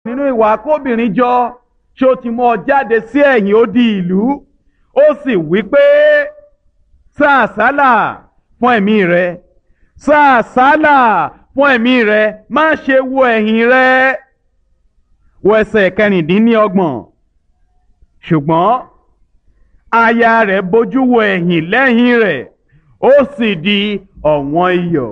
nínú ìwà akóbìnrin jọ ṣé ó ti mú ọ jáde sí ẹ̀yìn odi ìlú ó sì wí pé sá àsálà fún ẹ̀mí rẹ sá àsálà fún ẹ̀mí rẹ má ṣe wo ẹ̀yìn rẹ wo ẹsẹ̀ kẹrìndínlọ́gbọ̀n ṣùgbọ́n aya rẹ̀ bójú wo ẹ̀yìn lẹ́yìn rẹ̀ ó sì di ọ̀wọ́n iyọ̀.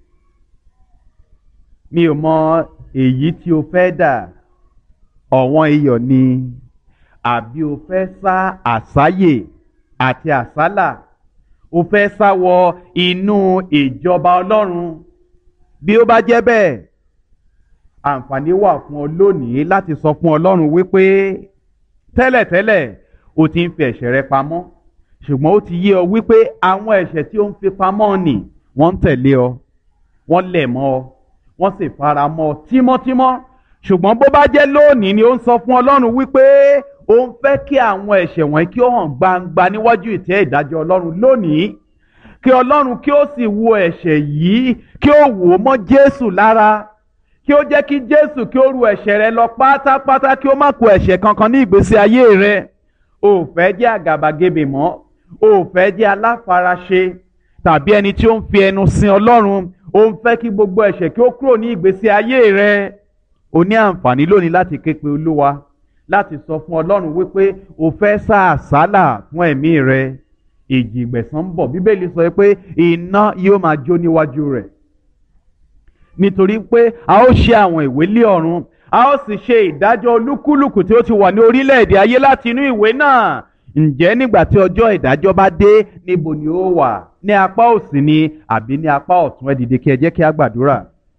Mi ò mọ èyí tí o fẹ́ dà ọ̀wọ́n iyọ̀ ni àbí o fẹ́ sá àsáyè àti àsálà o fẹ́ sá wọ inú ìjọba Ọlọ́run. Bí ó bá jẹ́ bẹ́ẹ̀ àǹfààní wà fún ọ lónìí láti sọ fún Ọlọ́run wípé tẹ́lẹ̀tẹ́lẹ̀ o ti ń fi ẹ̀ṣẹ̀ rẹ pamọ́ ṣùgbọ́n ó ti yé ọ wípé àwọn ẹ̀ṣẹ̀ tí ó ń fi pamọ́ nì wọ́n ń tẹ̀lé ọ wọ́n lẹ̀ mọ́ ọ wọ́n sì fara mọ́ ọ tímọ́tímọ́ ṣùgbọ́n bó bá jẹ́ lónìí ni ó ń sọ fún Ọlọ́run wípé ó ń fẹ́ kí àwọn ẹ̀ṣẹ̀ wọ̀nyí kí ó hàn gbangba níwájú ìtẹ́ ìdájọ́ Ọlọ́run lónìí kí Ọlọ́run kí ó sì wo ẹ̀ṣẹ̀ yìí kí ó wò ó mọ́ Jésù lára kí ó jẹ́ kí Jésù kí ó ru ẹ̀ṣẹ̀ rẹ lọ pátápátá kí ó má kù ẹ̀ṣẹ̀ kankan ní ìgbésí ayé rẹ. O ò fẹ́ jẹ́ àgàbàgebè mọ́ o ò fẹ́ jẹ́ aláfaraṣe tàbí ẹni tí ó ń fi ẹnu sin Ọlọ́run o ń fẹ́ kí gbogbo ẹ̀ṣẹ̀ kí ó kúrò ní ìgbésí ayé rẹ. O ní àǹfààní lónìí láti ké pe Olúwa láti sọ fún Ọlọ́run wípé o fẹ́ sá àsálà fún ẹ̀mí rẹ. Ìjì ìgbẹ̀san ń bọ̀ Bíbélì sọ pé iná yóò máa jó níwájú rẹ̀ nítorí pé a ó ṣe àwọn ìwé lé ọ̀run a ó sì ṣe ìdájọ́ olúkúlùkù tí ó ti wà ní orílẹ̀-èdè ayé láti inú ìwé náà. Ǹjẹ́ nígbà tí ọjọ́ ìdájọ́ bá dé níbo ni ó wà ní apá òsì ni àbí ní apá ọ̀tún? Ẹ dìde kí ẹ jẹ́ kí a gbàdúrà.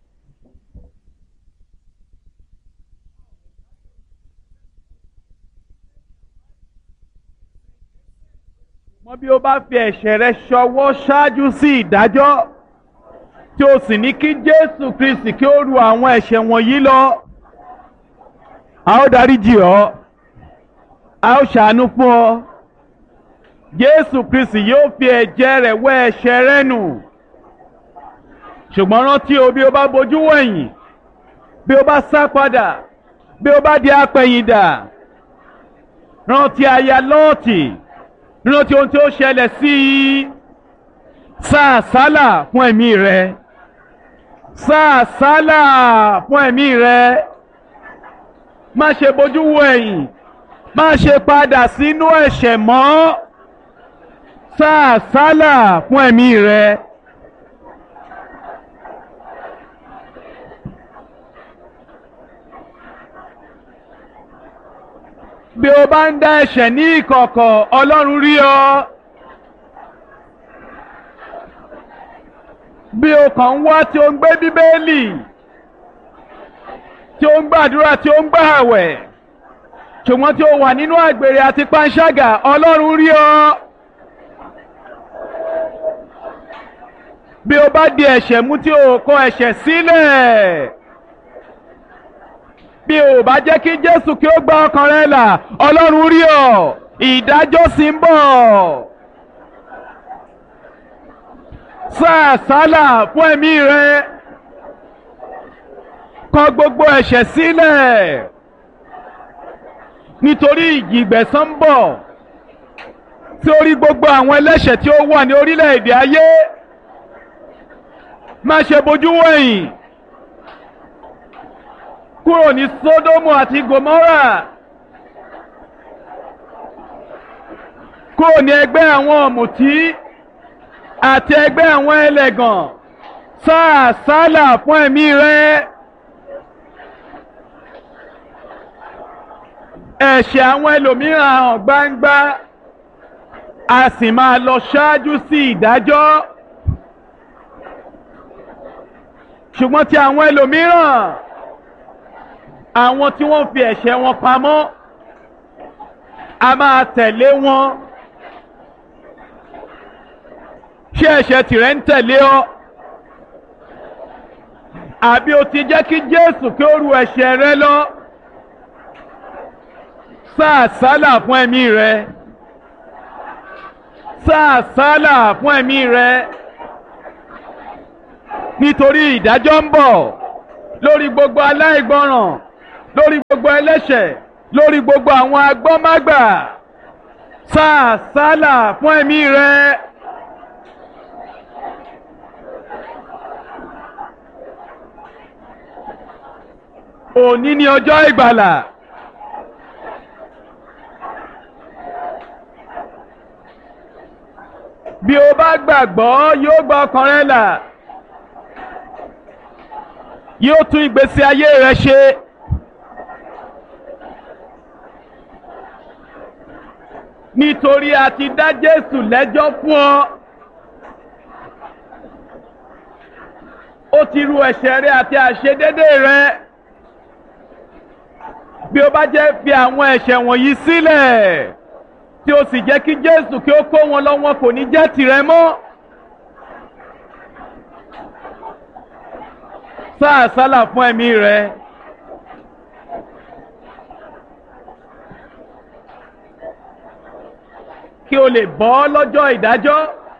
Mọ́ bí ó bá fi ẹ̀ṣẹ̀ rẹ ṣọwọ́ ṣáájú sí ìdájọ́ tí ó sì ní kí Jésù Kristi kí ó ru àwọn ẹ̀ṣẹ̀ wọ̀nyí lọ a ó dáríjì ọ́ a ó ṣàánú fún ọ. Jésù Kristi yóò fi ẹ̀jẹ̀ rẹ̀ wẹ̀ ẹ̀ṣẹ̀ rẹ nù. Ṣùgbọ́n rántí o bí o bá bojú wẹ̀yìn bí o bá sá padà bí o bá di apẹ̀yìndà rántí aya Lọ́ọ̀tì rántí ohun tí ó ṣẹlẹ̀ sí i. Sá àsálà fún ẹ̀mí rẹ sá àsálà fún ẹ̀mí rẹ má ṣe bojú wo ẹ̀yìn má ṣe padà sínú ẹ̀ṣẹ̀ mọ́ sá àsálà fún ẹ̀mí rẹ. Bí o bá ń dá ẹ̀ṣẹ̀ ní ìkọ̀kọ̀ Ọlọ́run rí ọ. Bí o kàn ń wá tí o ń gbé Bíbélì tí o ń gbàdúrà tí o ń gbààwẹ̀ ṣùgbọ́n tí o wà nínú àgbèrè àti panṣágà Ọlọ́run rí ọ. Bí o bá di ẹ̀ṣẹ̀ mú tí o kọ̀ ẹ̀ṣẹ̀ sílẹ̀ bí o bá jẹ́ kí Jésù kí ó gba ọkàn rẹ là Ọlọ́run rí ọ. Ìdájọ́ sì ń bọ̀. Sá àsálà fún ẹ̀mí rẹ kọ̀ gbogbo ẹ̀ṣẹ̀ sílẹ̀ nítorí ìjì ìgbẹ̀san ń bọ̀ tí ó rí gbogbo àwọn ẹlẹ́ṣẹ̀ tí ó wà ní orílẹ̀-èdè ayé. Má ṣe bojú wẹ̀yìn kúrò ní Sódómù àti Gòmórà kúrò ní ẹgbẹ́ àwọn ọ̀mùtí àti ẹgbẹ́ àwọn ẹlẹ́gàn. Sá àsálà fún ẹ̀mí rẹ. Ẹ̀ṣẹ̀ àwọn ẹlòmíràn hàn gbangba a sì máa lọ ṣáájú sí ìdájọ́ ṣùgbọ́n tí àwọn ẹlòmíràn àwọn tí wọ́n fi ẹ̀ṣẹ̀ wọn pamọ́ a máa tẹ̀lé wọn. Ṣé ẹ̀ṣẹ̀ tìrẹ ń tẹ̀lé ọ? Àbí o ti jẹ́ kí Jésù kí ó ru ẹ̀ṣẹ̀ rẹ lọ? Sá àsálà fún ẹ̀mí rẹ. Sá àsálà fún ẹ̀mí rẹ. Nítorí ìdájọ́ ń bọ̀ lórí gbogbo aláìgbọràn lórí gbogbo ẹlẹ́ṣẹ̀, lórí gbogbo àwọn agbọ́mágbà. Sá àsálà fún ẹ̀mí rẹ. Òní ni ọjọ́ ìgbàlà. Bí o bá gbàgbọ́, yóò gba ọkàn rẹ là. Yóò tún ìgbésí ayé rẹ ṣe. Nítorí a ti dá Jésù lẹ́jọ́ fún ọ. Ó ti ru ẹ̀ṣẹ̀ rẹ àti àìṣedédé rẹ. Bí o bá jẹ́ fi àwọn ẹ̀ṣẹ̀ wọ̀nyí sílẹ̀, tí o sì jẹ́ kí Jésù kí ó kó wọn lọ, wọn kò ní jẹ́ tìrẹ mọ́. Sá àsálà fún ẹ̀mí rẹ. Kí o lè bọ́ lọ́jọ́ ìdájọ́.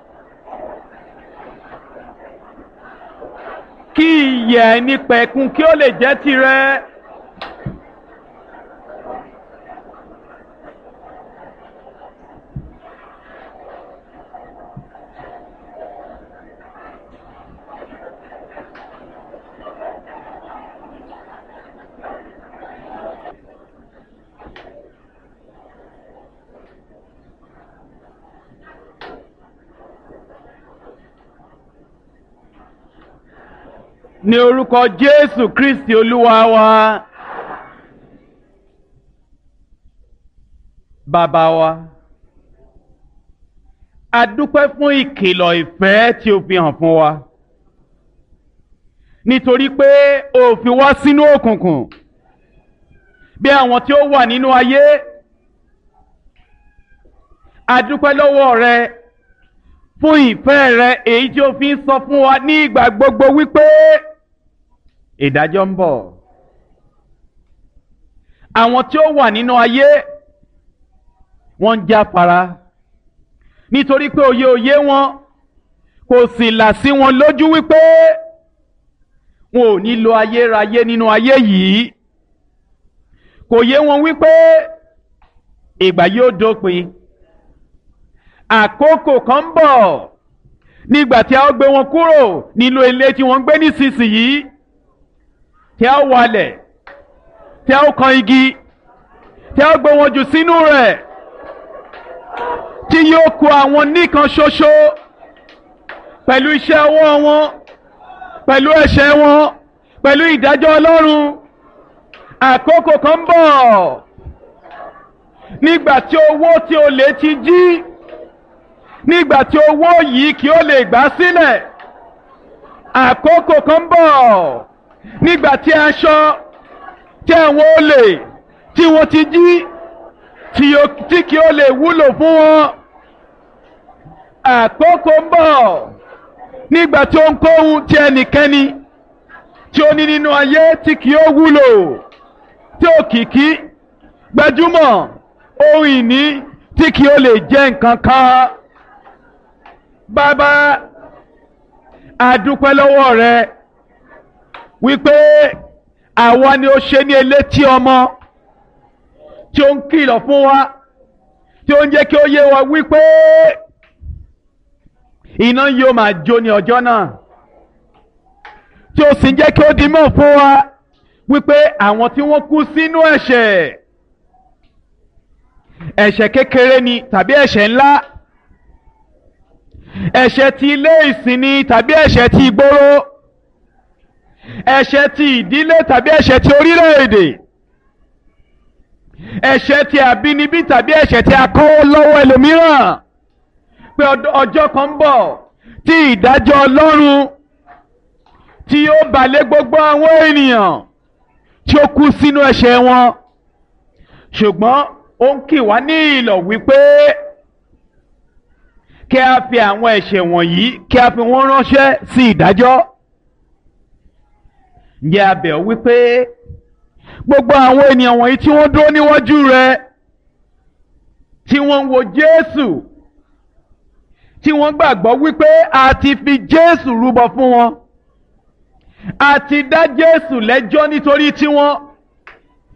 Kí ìyè àìnípẹ̀kun kí ó lè jẹ́ tìrẹ. Ní orúkọ Jésù Kristi Olúwa wa. Bàbá wa, a dúpẹ́ fún ìkìlọ̀ ìfẹ́ tí o fi hàn fún wa. Nítorí pé o fi wá sínú òkùnkùn bí àwọn tí ó wà nínú ayé. A dúpẹ́ lọ́wọ́ rẹ fún ìfẹ́ rẹ èyí tí o fi ń sọ fún wa ní ìgbà gbogbo wípé ìdájọ́ ń bọ̀. Àwọn tí ó wà nínú ayé wọ́n ń jáfara nítorí pé òye wọn kò sì là sí wọn lójú wípé wọn ò ní lo ayérayé nínú ayé yìí. Kò yé wọn wípé ìgbà yóò dópin. Àkókò kan ń bọ̀ nígbà tí a ó gbé wọn kúrò nínú ilé tí wọ́n ń gbé nísinsìnyí, tí a ó walẹ̀, tí a ó kan igi, tí a ó gbé wọn jù sínú rẹ̀, tí yóò kó àwọn nìkan ṣoṣo pẹ̀lú iṣẹ́ ọwọ́ wọn, pẹ̀lú ẹ̀ṣẹ̀ wọn, pẹ̀lú ìdájọ́ Ọlọ́run. Àkókò kan ń bọ̀ nígbà tí owó tí olè ti jí, nígbà tí owó yìí kí ó lè gbà sílẹ̀. Àkókò kan ń bọ̀ nígbà tí aṣọ tí àwọn olè tí wọ́n ti jí tí kí ó lè wúlò fún wọn. Àkókò ń bọ̀ nígbà tí ohunkóhun tí ẹnikẹ́ni tí ó ní nínú ayé tí kì ó wúlò, tí òkìkí, gbajúmọ̀, ohun ìní tí kì ó lè jẹ́ nǹkan kan. Bàbá, a dúpẹ́ lọ́wọ́ rẹ wípé àwa ni ó ṣe ní elétí ọmọ tí ó ń kìlọ̀ fún wa, tí ó ń jẹ́ kí ó yé wa wípé iná yóò máa jó ní ọjọ́ náà, tí ó sì ń jẹ́ kí ó di mọ̀ fún wa wípé àwọn tí wọ́n kú sínú ẹ̀ṣẹ̀ kékeré ni tàbí ẹ̀ṣẹ̀ ńlá, ẹ̀ṣẹ̀ ti ilé ìsìn ni tàbí ẹ̀ṣẹ̀ ti ìgboro, ẹ̀ṣẹ̀ ti ìdílé tàbí ẹ̀ṣẹ̀ ti orílẹ̀-èdè, ẹ̀ṣẹ̀ ti àbínibí tàbí ẹ̀ṣẹ̀ tí a kó lọ́wọ́ ẹlòmíràn, pé ọjọ́ kan ń bọ̀ tí ìdájọ́ Ọlọ́run tí yóò bà lé gbogbo àwọn ènìyàn tí ó kú sínú ẹ̀ṣẹ̀ wọn. Ṣùgbọ́n ó ń kì wá ní ìlọ̀ wípé kí a fi àwọn ẹ̀ṣẹ̀ wọ̀nyí kí a fi wọ́n ránṣẹ́ sí ìdájọ́. Ǹjẹ́ a bẹ̀ ọ́ wípé gbogbo àwọn ènìyàn wọ̀nyí tí wọ́n dúró níwájú rẹ, tí wọ́n ń wo Jésù, tí wọ́n gbàgbọ́ wípé a ti fi Jésù rúbọ fún wọn, a ti dá Jésù lẹ́jọ́ nítorí tiwọn,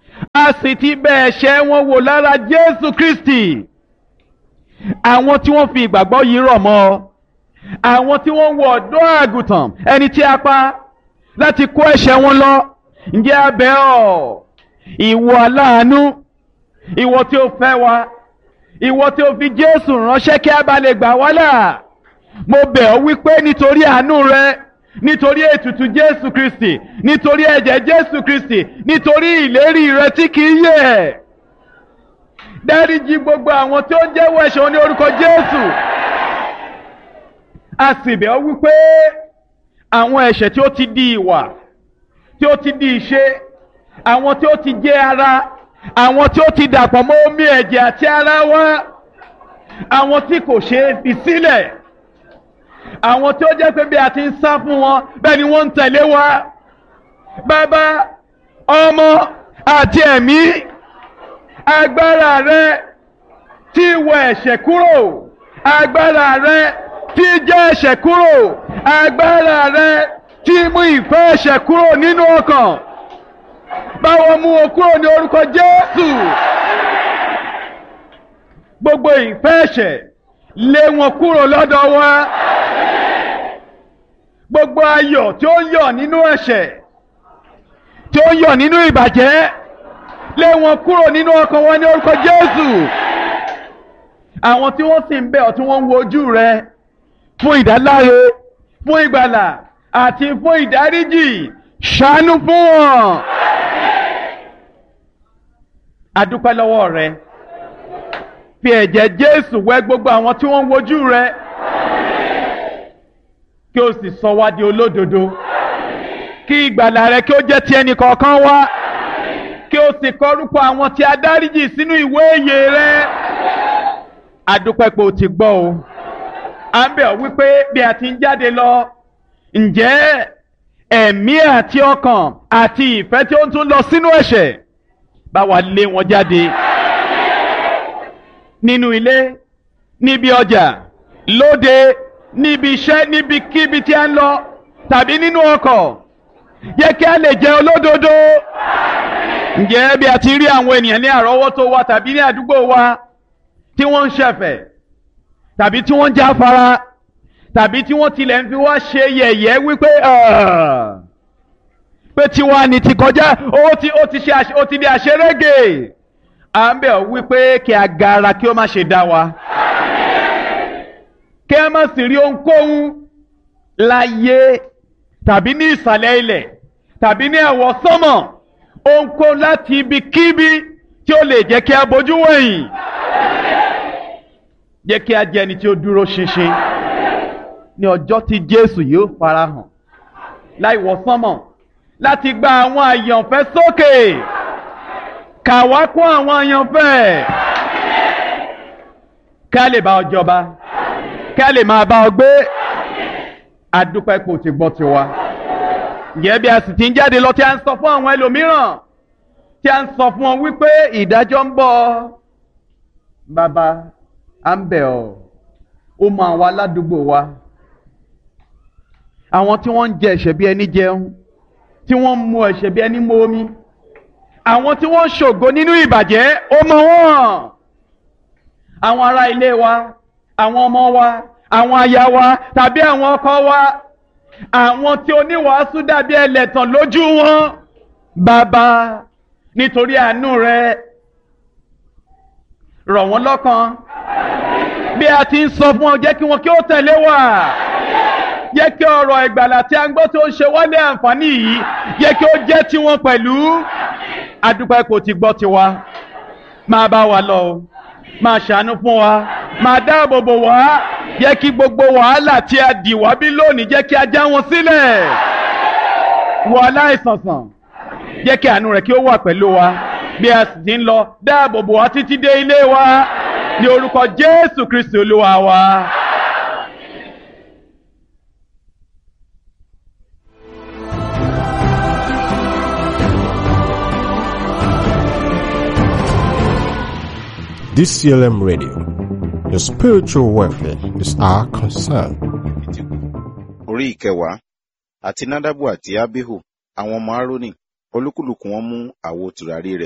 a sì ti bẹ̀ ẹ̀ṣẹ̀ wọn wò lára Jésù Kristi. Àwọn tí wọ́n fi ìgbàgbọ́ yìí rọ̀ mọ́, àwọn tí wọ́n wọ ọ̀dọ́ àgùntàn ẹni tí a pa láti kó ẹ̀ṣẹ̀ wọn lọ, ǹjẹ́ a bẹ̀ ọ́, ìwọ aláàánú, ìwọ tí ó fẹ́ wa, ìwọ tí ó fi Jésù ránṣẹ́ kí a bá lè gbà wá là, mo bẹ̀ ọ́ wípé nítorí àánú rẹ, nítorí ètùtù Jésù Kristi, nítorí ẹ̀jẹ̀ Jésù Kristi, nítorí ìlérí rẹ tí kìí yẹ̀, dáríjì gbogbo àwọn tí ó jẹ́wọ́ ẹ̀ṣẹ̀ wọn ní orúkọ Jésù. A sì bẹ̀ ọ́ wípé àwọn ẹ̀ṣẹ̀ tí ó ti di ìwà, tí ó ti di ìṣe, àwọn tí ó ti jẹ́ ara, àwọn tí ó ti dàpọ̀ mọ́ omi ẹ̀jẹ̀ àti ara wa, àwọn tí kò ṣe é fi sílẹ̀, àwọn tí ó jẹ́ pé bí a ti ń sá fún wọn bẹ́ẹ̀ ni wọ́n ń tẹ̀lé wa. Bàbá, Ọmọ àti Ẹ̀mí, agbára rẹ tí wọ ẹ̀ṣẹ̀ kúrò, agbára rẹ tí jẹ́ ẹ̀ṣẹ̀ kúrò, agbára rẹ tí mú ìfẹ́ ẹ̀ṣẹ̀ kúrò nínú ọkàn, báwo mú o kúrò ní orúkọ Jésù. Gbogbo ìfẹ́ ẹ̀ṣẹ̀ lé wọn kúrò lọ́dọ̀ wa. Gbogbo ayọ̀ tí ó ń yọ̀ nínú ẹ̀ṣẹ̀, tí ó ń yọ̀ nínú ìbàjẹ́, lé wọn kúrò nínú ọkàn wọn ní orúkọ Jésù. Àwọn tí wọ́n sì ń bẹ̀ ọ́, tí wọ́n ń wojú rẹ fún ìdáláre, fún ìgbàlà àti fún ìdáríjì, ṣàánú fún wọn. A dúpẹ́ lọ́wọ́ rẹ, fi ẹ̀jẹ̀ Jésù wẹ̀ gbogbo àwọn tí wọ́n ń wojú rẹ, kí o sì sọ wá di olódodo, kí ìgbàlà rẹ kí ó jẹ́ ti ẹnì kọ̀ọ̀kan wa, kí o sì kọ orúkọ àwọn tí a dáríjì sínú ìwé ìyè rẹ. A dúpẹ́ pé o ti gbọ́ o. À ń bẹ̀ ọ́ wípé bí a ti ń jáde lọ, ǹjẹ́ ẹ̀mí àti ọkàn àti ìfẹ́ tí ó ń tún lọ sínú ẹ̀ṣẹ̀, bá wa lé wọn jáde nínú ilé, níbi ọjà, lóde, níbi iṣẹ́, níbikíbi tí a ń lọ, tàbí nínú ọkọ̀. Jẹ́ kí a lè jẹ́ olódodo. Ǹjẹ́ bí a ti rí àwọn ènìyàn ní àrọ́wọ́tó wa tàbí ní àdúgbò wa tí wọ́n ń ṣẹ̀fẹ̀, tàbí tí wọ́n ń jáfara, tàbí tí wọ́n tilẹ̀ ń fi wá ṣe yẹ̀yẹ́ wípé pé tiwa ni ti kọjá, ó ti di àṣerége. À ń bẹ̀ ọ́ wípé kí agara kí ó má ṣe dá wa, kí a má sì rí ohunkóhun láyé tàbí ní ìsàlẹ̀ ilẹ̀ tàbí ní àwọsánmọ̀, ohunkóhun láti ibikíbi tí ó lè jẹ́ kí a bojú wẹ̀yìn. Jẹ́ kí a jẹ́ ẹni tí ó dúró ṣinṣin ní ọjọ́ tí Jésù yóò farahàn láìwọ̀sánmọ̀ láti gba àwọn àyànfẹ́ sókè. Kà wá kún àwọn àyànfẹ́, ká lè bá ọ jọba, ká lè máa bá ọ gbé. A dúpẹ́ pé o ti gbọ́ tiwa. Ǹjẹ́ bí a sì ti ń jáde lọ tí a ń sọ fún àwọn ẹlòmíràn, tí a ń sọ fún wọn wípé ìdájọ́ ń bọ̀, bàbá, à ń bẹ̀ ọ́, ó mọ àwọn aládùúgbò wa, àwọn tí wọ́n ń jẹ ẹ̀ṣẹ̀ bí ẹni jẹun, tí wọ́n ń mu ẹ̀ṣẹ̀ bí ẹni mu omi, àwọn tí wọ́n ń ṣògo nínú ìbàjẹ́, ó mọ wọ́n. Àwọn ará ilé wa, àwọn ọmọ wa, àwọn aya wa tàbí àwọn ọkọ wa, àwọn tí oníwàásù dàbí ẹlẹ́tàn lójú wọn, bàbá, nítorí àánú rẹ, rọ̀ wọ́n lọ́kàn. Bí a ti ń sọ fún ọ, jẹ́ kí wọn kí ó tẹ̀lé wa. Jẹ́ kí ọ̀rọ̀ ìgbàlà tí a ń gbọ́ tó ń ṣe wálé àǹfààní yìí, jẹ́ kí ó jẹ́ tiwọn pẹ̀lú. A dúpẹ́ kò ti gbọ́ tiwa. Máa bá wa lọ o, máa ṣàánú fún wa, máa dáàbò bò wá. Jẹ́ kí gbogbo wàhálà tí a dì wá bí lónìí, jẹ́ kí a já wọn sílẹ̀. Wọ aláìsànsàn, jẹ́ kí àánú rẹ̀ kí ó wà pẹ̀lú wa. Bí a sì ti ń lọ, dáàbò bò wá títí dé ilé wa. Ní orúkọ Jésù Kristi Olúwa wa. DCLM Radio. Your spiritual welfare is our concern. Orí ìkẹwàá, àti Nádàbù àti Ábíhù, àwọn ọmọ Árónì, olúkúlùkù wọn mú àwo tùràrí rẹ̀,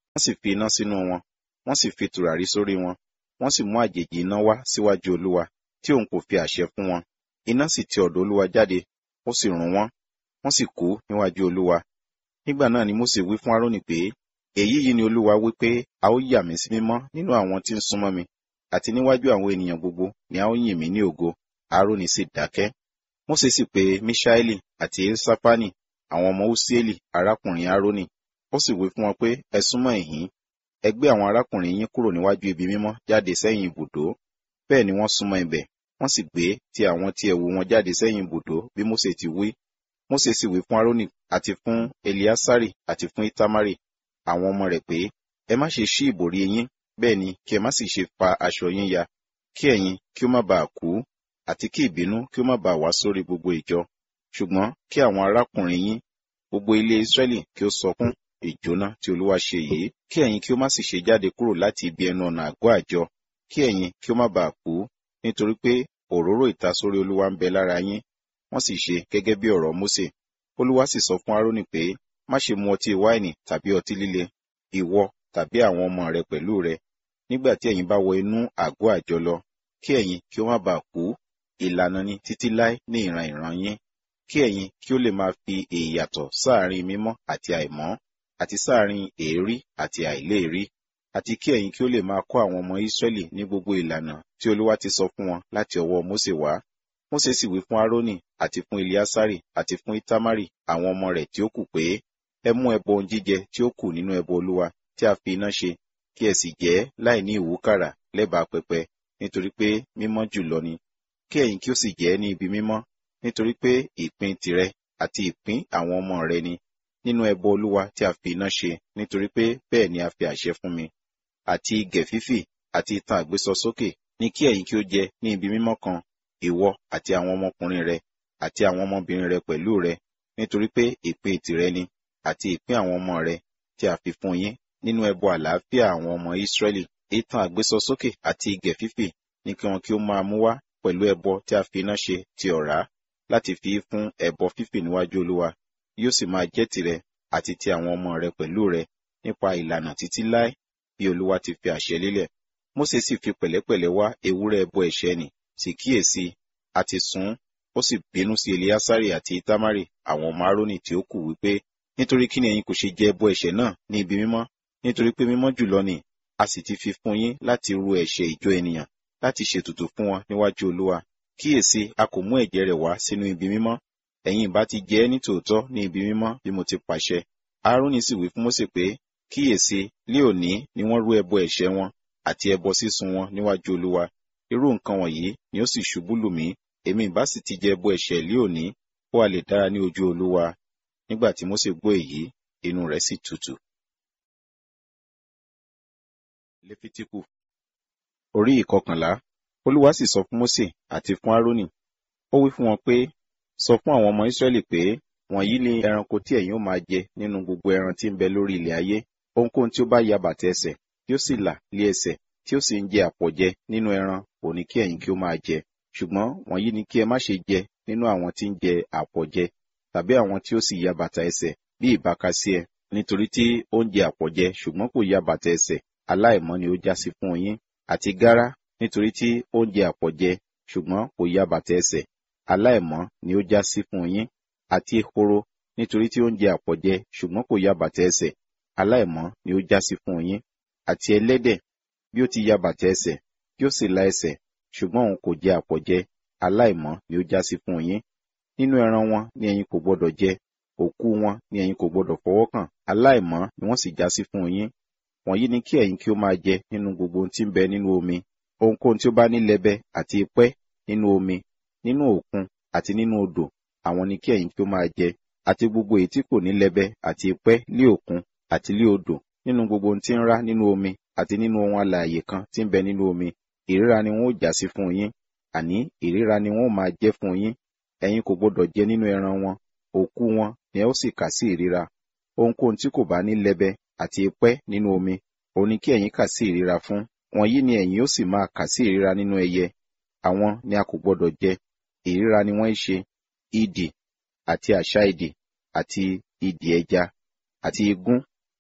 wọ́n sì fi iná sínú wọn, wọ́n sì fi tùràrí sórí wọn, wọ́n sì mú àjèjì iná wá síwájú Olúwa, tí òun kò fi àṣẹ fún wọn. Iná sì ti ọ̀dọ̀ Olúwa jáde, ó sì run wọ́n, wọ́n sì kú níwájú Olúwa. Nígbà náà ni Mósè wí fún Árónì pé, èyí yìí ni Olúwa wí pé a ó yà mí sí mímọ́ nínú àwọn tí ń súnmọ́ mi, àti níwájú àwọn ènìyàn gbogbo ni a ó yìn mí ní ògo. Árónì sì dákẹ́. Mósè sì pe Míṣáélì àti Éṣáfánì, àwọn ọmọ Úsíélì arákùnrin Árónì. Ó sì wí fún wọn pé, ẹ súnmọ́ ìhín, ẹ gbé àwọn arákùnrin yín kúrò níwájú ibi mímọ́ jáde sẹ́yìn ibùdó. Bẹ́ẹ̀ ni wọ́n súnmọ́ ibẹ̀, wọ́n sì gbé ti àwọn tí ẹ̀wù wọn jáde sẹ́yìn ibùdó bí Mósè ti wí. Mósè sì wí fún Árónì àti fún Eliásárì àti fún Ítámárì, àwọn ọmọ rẹ̀ pé, ẹ má ṣe ṣí ìbòrí yín, bẹ́ẹ̀ ni kí ẹ má sì ṣe fa aṣọ yín ya, kí ẹ̀yin kí ó má baà kú, àti kí ìbínú kí ó má baà wá sórí gbogbo ìjọ. Ṣùgbọ́n kí àwọn arákùnrin yín, gbogbo ilé Ísírẹ́lì kí ó sọkún ìjóná tí Olúwa ṣe yìí, kí ẹ̀yin kí ó má sì ṣe jáde kúrò láti ibi ẹnu ọ̀nà àgọ́ àjọ, kí ẹ̀yin kí ó má baà kú, nítorí pé òróró ìtasórí Olúwa ń bẹ lára yín. Wọ́n sì ṣe gẹ́gẹ́ bí ọ̀rọ̀ Mósè. Olúwa sì sọ fún Árónì pé, má ṣe mu ọtí wáìnì tàbí ọtí líle, ìwọ tàbí àwọn ọmọ rẹ pẹ̀lú rẹ, nígbà tí ẹ̀yin bá wọ inú àgọ́ àjọ lọ, kí ẹ̀yin kí ó má baà kú. Ìlànà ni títí láé ní ìran ìran yín, kí ẹ̀yin kí ó lè máa fi ìyàtọ̀ sáàrin mímọ́ àti àìmọ́, àti sáàrin èérí àti àìléèrí, àti kí ẹ̀yin kí ó lè máa kọ́ àwọn ọmọ Ísírẹ́lì ní gbogbo ìlànà tí Olúwa ti sọ fún wọn láti ọwọ́ Mósè wá. Mósè sì wí fún Árónì àti fún Eliásárì àti fún Ítámárì, àwọn ọmọ rẹ̀ tí ó kù pé, ẹ mú ẹbọ ohun jíjẹ tí ó kù nínú ẹbọ Olúwa tí a fi iná ṣe, kí ẹ sì jẹ ẹ́ láì ní ìwúkàrà lẹ́bàá pẹpẹ, nítorí pé mímọ́ jùlọ ni. Kí ẹ̀yin kí ó sì jẹ ẹ́ ní ibi mímọ́, nítorí pé ìpín tìrẹ àti ìpín àwọn ọmọ rẹ ni nínú ẹbọ Olúwa tí a fi iná ṣe, nítorí pé bẹ́ẹ̀ ni a fi àṣẹ fún mi. Àti igẹ̀ fífì àti itan àgbésọ sókè ni kí ẹ̀yin kí ó jẹ ní ibi mímọ́ kan, ìwọ àti àwọn ọmọkùnrin rẹ àti àwọn ọmọbìnrin rẹ pẹ̀lú rẹ, nítorí pé ìpín tìrẹ ni àti ìpín àwọn ọmọ rẹ tí a fi fún yín nínú ẹbọ àlàáfíà àwọn ọmọ Ísírẹ́lì. Itan àgbésọ sókè àti igẹ̀ fífì ni kí wọn kí ó máa mú wá pẹ̀lú ẹbọ tí a fi iná ṣe ti ọ̀rá, láti fi fún ẹbọ fífì níwájú Olúwa. Yóò sì máa jẹ́ tìrẹ àti ti àwọn ọmọ rẹ pẹ̀lú rẹ nípa ìlànà títí láé, bí Olúwa ti fi àṣẹ lélẹ̀. Mósè sì fi pẹ̀lẹ́pẹ̀lẹ́ wá ewúrẹ́ ẹbọ ẹ̀ṣẹ̀ nì, sì kíyèsí, a ti sun, ó sì bínú sí Eliásárì àti Ítámárì, àwọn ọmọ Árónì tí ó kù, wípé, nítorí kí ni ẹ̀yin kò ṣe jẹ ẹbọ ẹ̀ṣẹ̀ náà ní ibi mímọ́? Nítorí pé mímọ́ jùlọ ni a sì ti fi fún yín láti ru ẹ̀ṣẹ̀ ìjọ ènìyàn, láti ṣètùtù fún wọn níwájú Olúwa. Kíyèsí, a kò mú ẹ̀jẹ̀ rẹ̀ wá sínú ibi mímọ́. Ẹ̀yin ìbá ti jẹ ẹ́ ní tòótọ́ ní ibi mímọ́ bí mo ti pàṣẹ. Árónì sì wí fún Mósè pé, kíyèsí, lé òní ni wọ́n rú ẹbọ ẹ̀ṣẹ̀ wọn àti ẹbọ sísun wọn níwájú Olúwa. Irú nǹkan wọ̀nyí ni ó sì ṣubú lù mí. Èmi ìbá sì ti jẹ ẹbọ ẹ̀ṣẹ̀ lé òní, ó wá lè dára ní ojú Olúwa. Nígbà tí Mósè gbọ́ èyí, inú rẹ̀ sì tutù. Léfítíkù orí ìkọkànlá. Olúwa sì sọ fún Mósè àti fún Árónì. Ó wí fún wọn pé, sọ fún àwọn ọmọ Ísírẹ́lì pé, wọ̀nyí ni ẹranko tí ẹ̀yin ó máa jẹ nínú gbogbo ẹran tí ń bẹ lórí ilẹ̀ ayé. Ohunkóhun tí ó bá ya bàtà ẹsẹ̀, tí ó sì là lé ẹsẹ̀, tí ó sì ń jẹ àpọ̀jẹ nínú ẹran, òní kí ẹ̀yin kí ó máa jẹ. Ṣùgbọ́n wọ̀nyí ni kí ẹ má ṣe jẹ nínú àwọn tí ń jẹ àpọ̀jẹ, tàbí àwọn tí ó sì ya bàtà ẹsẹ̀, bí ìbákasíẹ, nítorí tí ó ń jẹ àpọ̀jẹ ṣùgbọ́n kò ya bàtà ẹsẹ̀, aláìmọ́ ni ó jásí fún yín. Àti gárá, nítorí tí ó ń jẹ àpọ̀jẹ ṣùgbọ́n kò ya bàtà ẹsẹ̀, aláìmọ́ ni ó jásí fún yín. Àti ehoro, nítorí tí ó ń jẹ àpọ̀jẹ ṣùgbọ́n kò ya bàtà ẹsẹ̀, aláìmọ́ ni ó jásí fún yín. Àti ẹlẹ́dẹ̀, bí ó ti ya bàtà ẹsẹ̀, tí ó sì la ẹsẹ̀, ṣùgbọ́n òun kò jẹ àpọ̀jẹ, aláìmọ́ ni ó jásí fún yín. Nínú ẹran wọn ni ẹ̀yin kò gbọdọ̀ jẹ, òkú wọn ni ẹ̀yin kò gbọdọ̀ fọwọ́ kàn, aláìmọ́ ni wọ́n sì jásí fún yín. Wọ̀nyí ni kí ẹ̀yin kí ó máa jẹ nínú gbogbo ohun tí ń bẹ nínú omi. Ohunkóhun tí ó bá ní lẹbẹ àti ipẹ́ nínú omi, nínú òkun àti nínú odò, àwọn ni kí ẹ̀yin kí ó máa jẹ. Àti gbogbo èyí tí kò ní lẹbẹ àti ipẹ́ lé òkun àti lé odò, nínú gbogbo ohun tí ń rá nínú omi àti nínú ohun alààyè kan tí ń bẹ nínú omi, ìríra ni wọn ó jásí fún yín. Àní ìríra ni wọn ó máa jẹ́ fún yín. Ẹ̀yin kò gbọdọ̀ jẹ nínú ẹran wọn, òkú wọn ni ẹ ó sì kà sí ìríra. Ohunkóhun tí kò bá ní lẹbẹ àti ipẹ́ nínú omi, òun ni kí ẹ̀yin kà sí ìríra fún. Wọ̀nyí ni ẹ̀yin ó sì máa kà sí ìríra nínú ẹyẹ. Àwọn ni a kò gbọdọ̀ jẹ. Ìríra ni wọ́n ń ṣe idì àti àṣá idì àti idì ẹja àti igún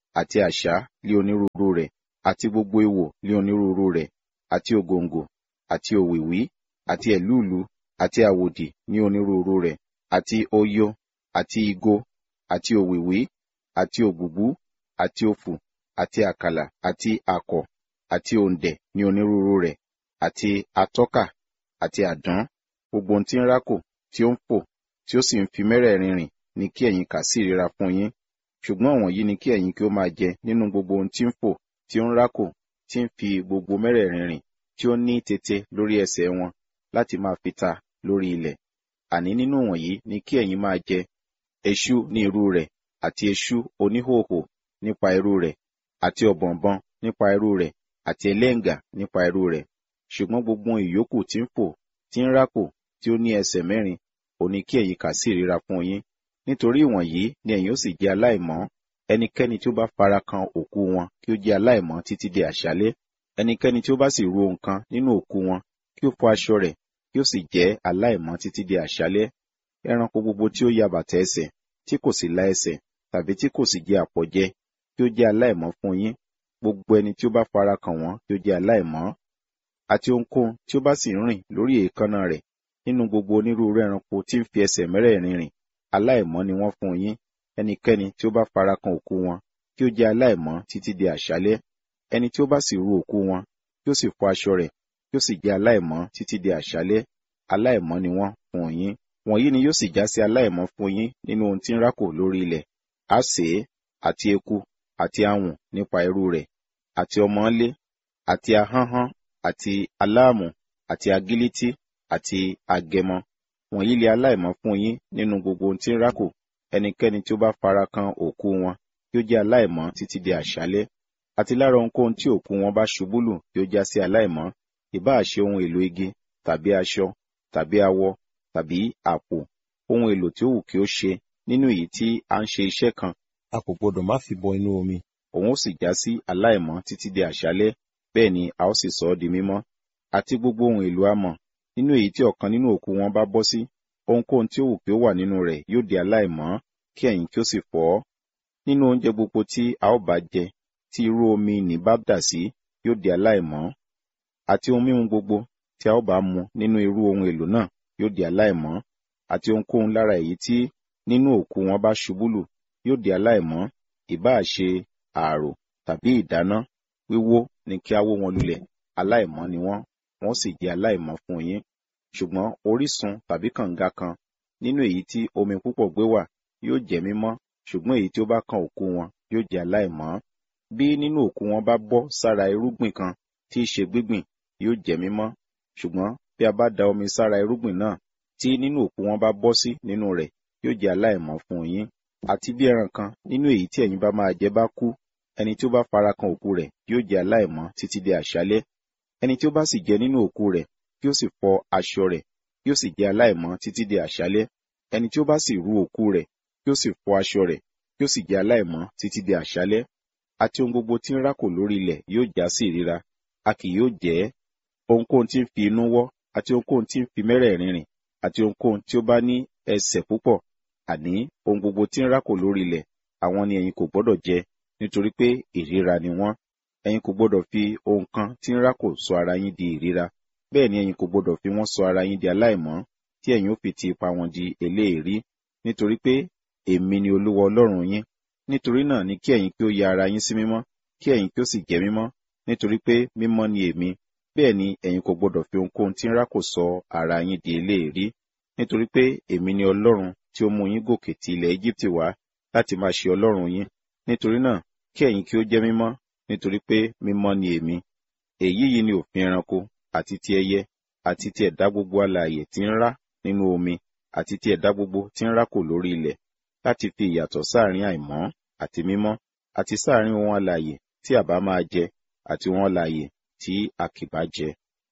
àti àṣá lé onírúurú rẹ̀, àti gbogbo ìwò lé onírúurú rẹ̀, àti ògòǹgò, àti òwìwí, àti ẹ̀lúùlú, àti àwòdì ní onírúurú rẹ̀, àti oyo, àti ìgò, àti òwìwí, àti ògbùgbú, àti òfù, àti àkàlà, àti àkọ̀, àti òǹdẹ̀ ní onírúurú rẹ̀, àti atọ́kà, àti àdán, gbogbo ohun tí ń rákò, tí ó ń fò, tí ó sì ń fi mẹ́rẹ̀ẹ̀rin rìn ni kí ẹ̀yin kà sí ìríra fún yín. Ṣùgbọ́n wọ̀nyí ni kí ẹ̀yin kí ó máa jẹ nínú gbogbo ohun tí ń fò, tí ó ń rákò, tí ń fi gbogbo mẹ́rẹ̀ẹ̀rin rìn, tí ó ní tètè lórí ẹsẹ̀ wọn, láti máa fi ta lórí ilẹ̀. Àní nínú wọ̀nyí ni kí ẹ̀yin máa jẹ eṣú ní irú rẹ̀, àti eṣú oníhòhò nípa irú rẹ̀, àti ọ̀bọ̀nbọ̀n nípa irú rẹ̀, àti ẹlẹ́ǹgà nípa irú rẹ̀. Ṣùgbọ́n gbogbo ìyókù tí ń fò, tí ń rákò, tí ó ní ẹsẹ̀ mẹ́rin, òní kí ẹ̀yin kà sí ìríra fún yín. Nítorí ìwọ̀nyí ni ẹ̀yin ó sì jẹ́ aláìmọ́. Ẹnikẹ́ni tí ó bá fara kan òkú wọn kí ó jẹ́ aláìmọ́ títí di àṣálẹ́. Ẹnikẹ́ni tí ó bá sì ru nǹkan nínú òkú wọn kí ó fọ aṣọ rẹ̀, kí ó sì jẹ́ aláìmọ́ títí di àṣálẹ́. Ẹranko gbogbo tí ó ya bàtà ẹsẹ̀, tí kò sì la ẹsẹ̀, tàbí tí kò sì jẹ àpọ̀jẹ, kí ó jẹ́ aláìmọ́ fún yín. Gbogbo ẹni tí ó bá fara kàn wọ́n kí ó jẹ́ aláìmọ́. Àti ohunkóhun tí ó bá sì ń rìn lórí èékánná rẹ̀ nínú gbogbo onírúurú ẹranko tí ń fi ẹsẹ̀ mẹ́rẹ̀ẹ̀rin rìn, aláìmọ́ ni wọ́n fún yín. Ẹnikẹ́ni tí ó bá fara kan òkú wọn kí ó jẹ́ aláìmọ́ títí di àṣálẹ́. Ẹni tí ó bá sì ru òkú wọn kí ó sì fọ aṣọ rẹ̀, kí ó sì jẹ́ aláìmọ́ títí di àṣálẹ́. Aláìmọ́ ni wọ́n fún yín. Wọ̀nyí ni yóò sì já sí aláìmọ́ fún yín nínú ohun tí ń rákò lórí ilẹ̀: àsè, àti eku, àti awùn nípa irú rẹ̀, àti ọmọọ́lé, àti ahánhán, àti aláàmù, àti agilítí, àti agẹmọ. Wọ̀nyí lé aláìmọ́ fún yín nínú gbogbo ohun tí ń rákò. Ẹnikẹ́ni tí ó bá fara kan òkú wọn kí ó jẹ́ aláìmọ́ títí di àṣálẹ́. Àti lára ohunkóhun tí òkú wọn bá ṣubú lù kí ó já sí aláìmọ́, ìbáà ṣe ohun èlò igi, tàbí aṣọ, tàbí awọ, tàbí àpò, ohun èlò tí ó wù kí ó ṣe nínú èyí tí a ń ṣe iṣẹ́ kan, a kò gbọdọ̀ má fi bọ inú omi. Òun ó sì já sí aláìmọ́ títí di àṣálẹ́, bẹ́ẹ̀ ni a ó sì sọ ọ́ di mímọ́. Àti gbogbo ohun èlò amọ̀, nínú èyí tí ọ̀kan nínú òkú wọn bá bọ́ sí, ohunkóhun tí ó wù kí ó wà nínú rẹ̀ yóò di aláìmọ́, kí ẹ̀yin kí ó sì fọ̀ ọ́. Nínú oúnjẹ gbogbo tí a ó bá jẹ, tí irú omi nì bá dà sí, yóò di aláìmọ́. Àti ohun mímu gbogbo tí a ó bá mu nínú irú ohun èlò náà yóò di aláìmọ́. Àti ohunkóhun lára èyí tí nínú òkú wọn bá ṣubú lù yóò di aláìmọ́, ìbáà ṣe ààrò tàbí ìdáná, wíwó ni kí a wó wọn lulẹ̀, aláìmọ́ ni wọ́n, wọ́n sì jẹ́ aláìmọ́ fún yín. Ṣùgbọ́n orísun tàbí kànga kan nínú èyí tí omi púpọ̀ gbé wà yóò jẹ́ mímọ́, ṣùgbọ́n èyí tí ó bá kan òkú wọn yóò jẹ́ aláìmọ́. Bí nínú òkú wọn bá bọ́ sára irúgbìn kan tí í ṣe gbígbìn, yóò jẹ́ mímọ́. Ṣùgbọ́n bí a bá da omi sára irúgbìn náà tí nínú òkú wọn bá bọ́ sí nínú rẹ̀, yóò jẹ́ aláìmọ́ fún yín. Àti bí ẹran kan nínú èyí tí ẹ̀yin bá máa jẹ bá kú, ẹni tí ó bá fara kan òkú rẹ̀ yóò jẹ́ aláìmọ́ títí di àṣálẹ́. Ẹni tí ó bá sì jẹ nínú òkú rẹ̀ kí ó sì fọ aṣọ rẹ̀, yóò sì jẹ́ aláìmọ́ títí di àṣálẹ́. Ẹni tí ó bá sì ru òkú rẹ̀ kí ó sì fọ aṣọ rẹ̀, yóò sì jẹ́ aláìmọ́ títí di àṣálẹ́. Àti ohun gbogbo tí ń rákò lórí ilẹ̀ yóò já sí ìríra, a kì yóò jẹ ẹ́. Ohunkóhun tí ń fi inú wọ́, àti ohunkóhun tí ń fi mẹ́rẹ̀ẹ̀rin rìn, àti ohunkóhun tí ó bá ní ẹsẹ̀ púpọ̀, àní ohun gbogbo tí ń rákò lórí ilẹ̀, àwọn ni ẹ̀yin kò gbọdọ̀ jẹ, nítorí pé ìríra ni wọ́n. Ẹ̀yin kò gbọdọ̀ fi ohun kan tí ń rákò sọ ara yín di ìríra, bẹ́ẹ̀ ni ẹ̀yin kò gbọdọ̀ fi wọ́n sọ ara yín di aláìmọ́, tí ẹ̀yin ó fi ti ipa wọn di eléèrí, nítorí pé èmi ni Olúwa Ọlọ́run yín. Nítorí náà ni kí ẹ̀yin kí ó ya ara yín sí mímọ́, kí ẹ̀yin kí ó sì jẹ́ mímọ́, nítorí pé mímọ́ ni èmi. Bẹ́ẹ̀ ni ẹ̀yin kò gbọdọ̀ fi ohunkóhun tí ń rákò sọ ara yín di eléèrí, nítorí pé èmi ni Ọlọ́run tí ó mú yín gòkè ti ilẹ̀ Égíptì wá láti máa ṣe Ọlọ́run yín. Nítorí náà kí ẹ̀yin kí ó jẹ́ mímọ́, nítorí pé mímọ́ ni èmi. Èyí yìí ni òfin ẹranko, àti ti ẹyẹ, àti ti ẹ̀dá gbogbo alààyè tí ń rá nínú omi, àti ti ẹ̀dá gbogbo tí ń rákò lórí ilẹ̀, láti fi ìyàtọ̀ sáàrin àìmọ́ àti mímọ́, àti sáàrin ohun alààyè tí a bá máa jẹ, àti ohun alààyè tí a kì bá jẹ.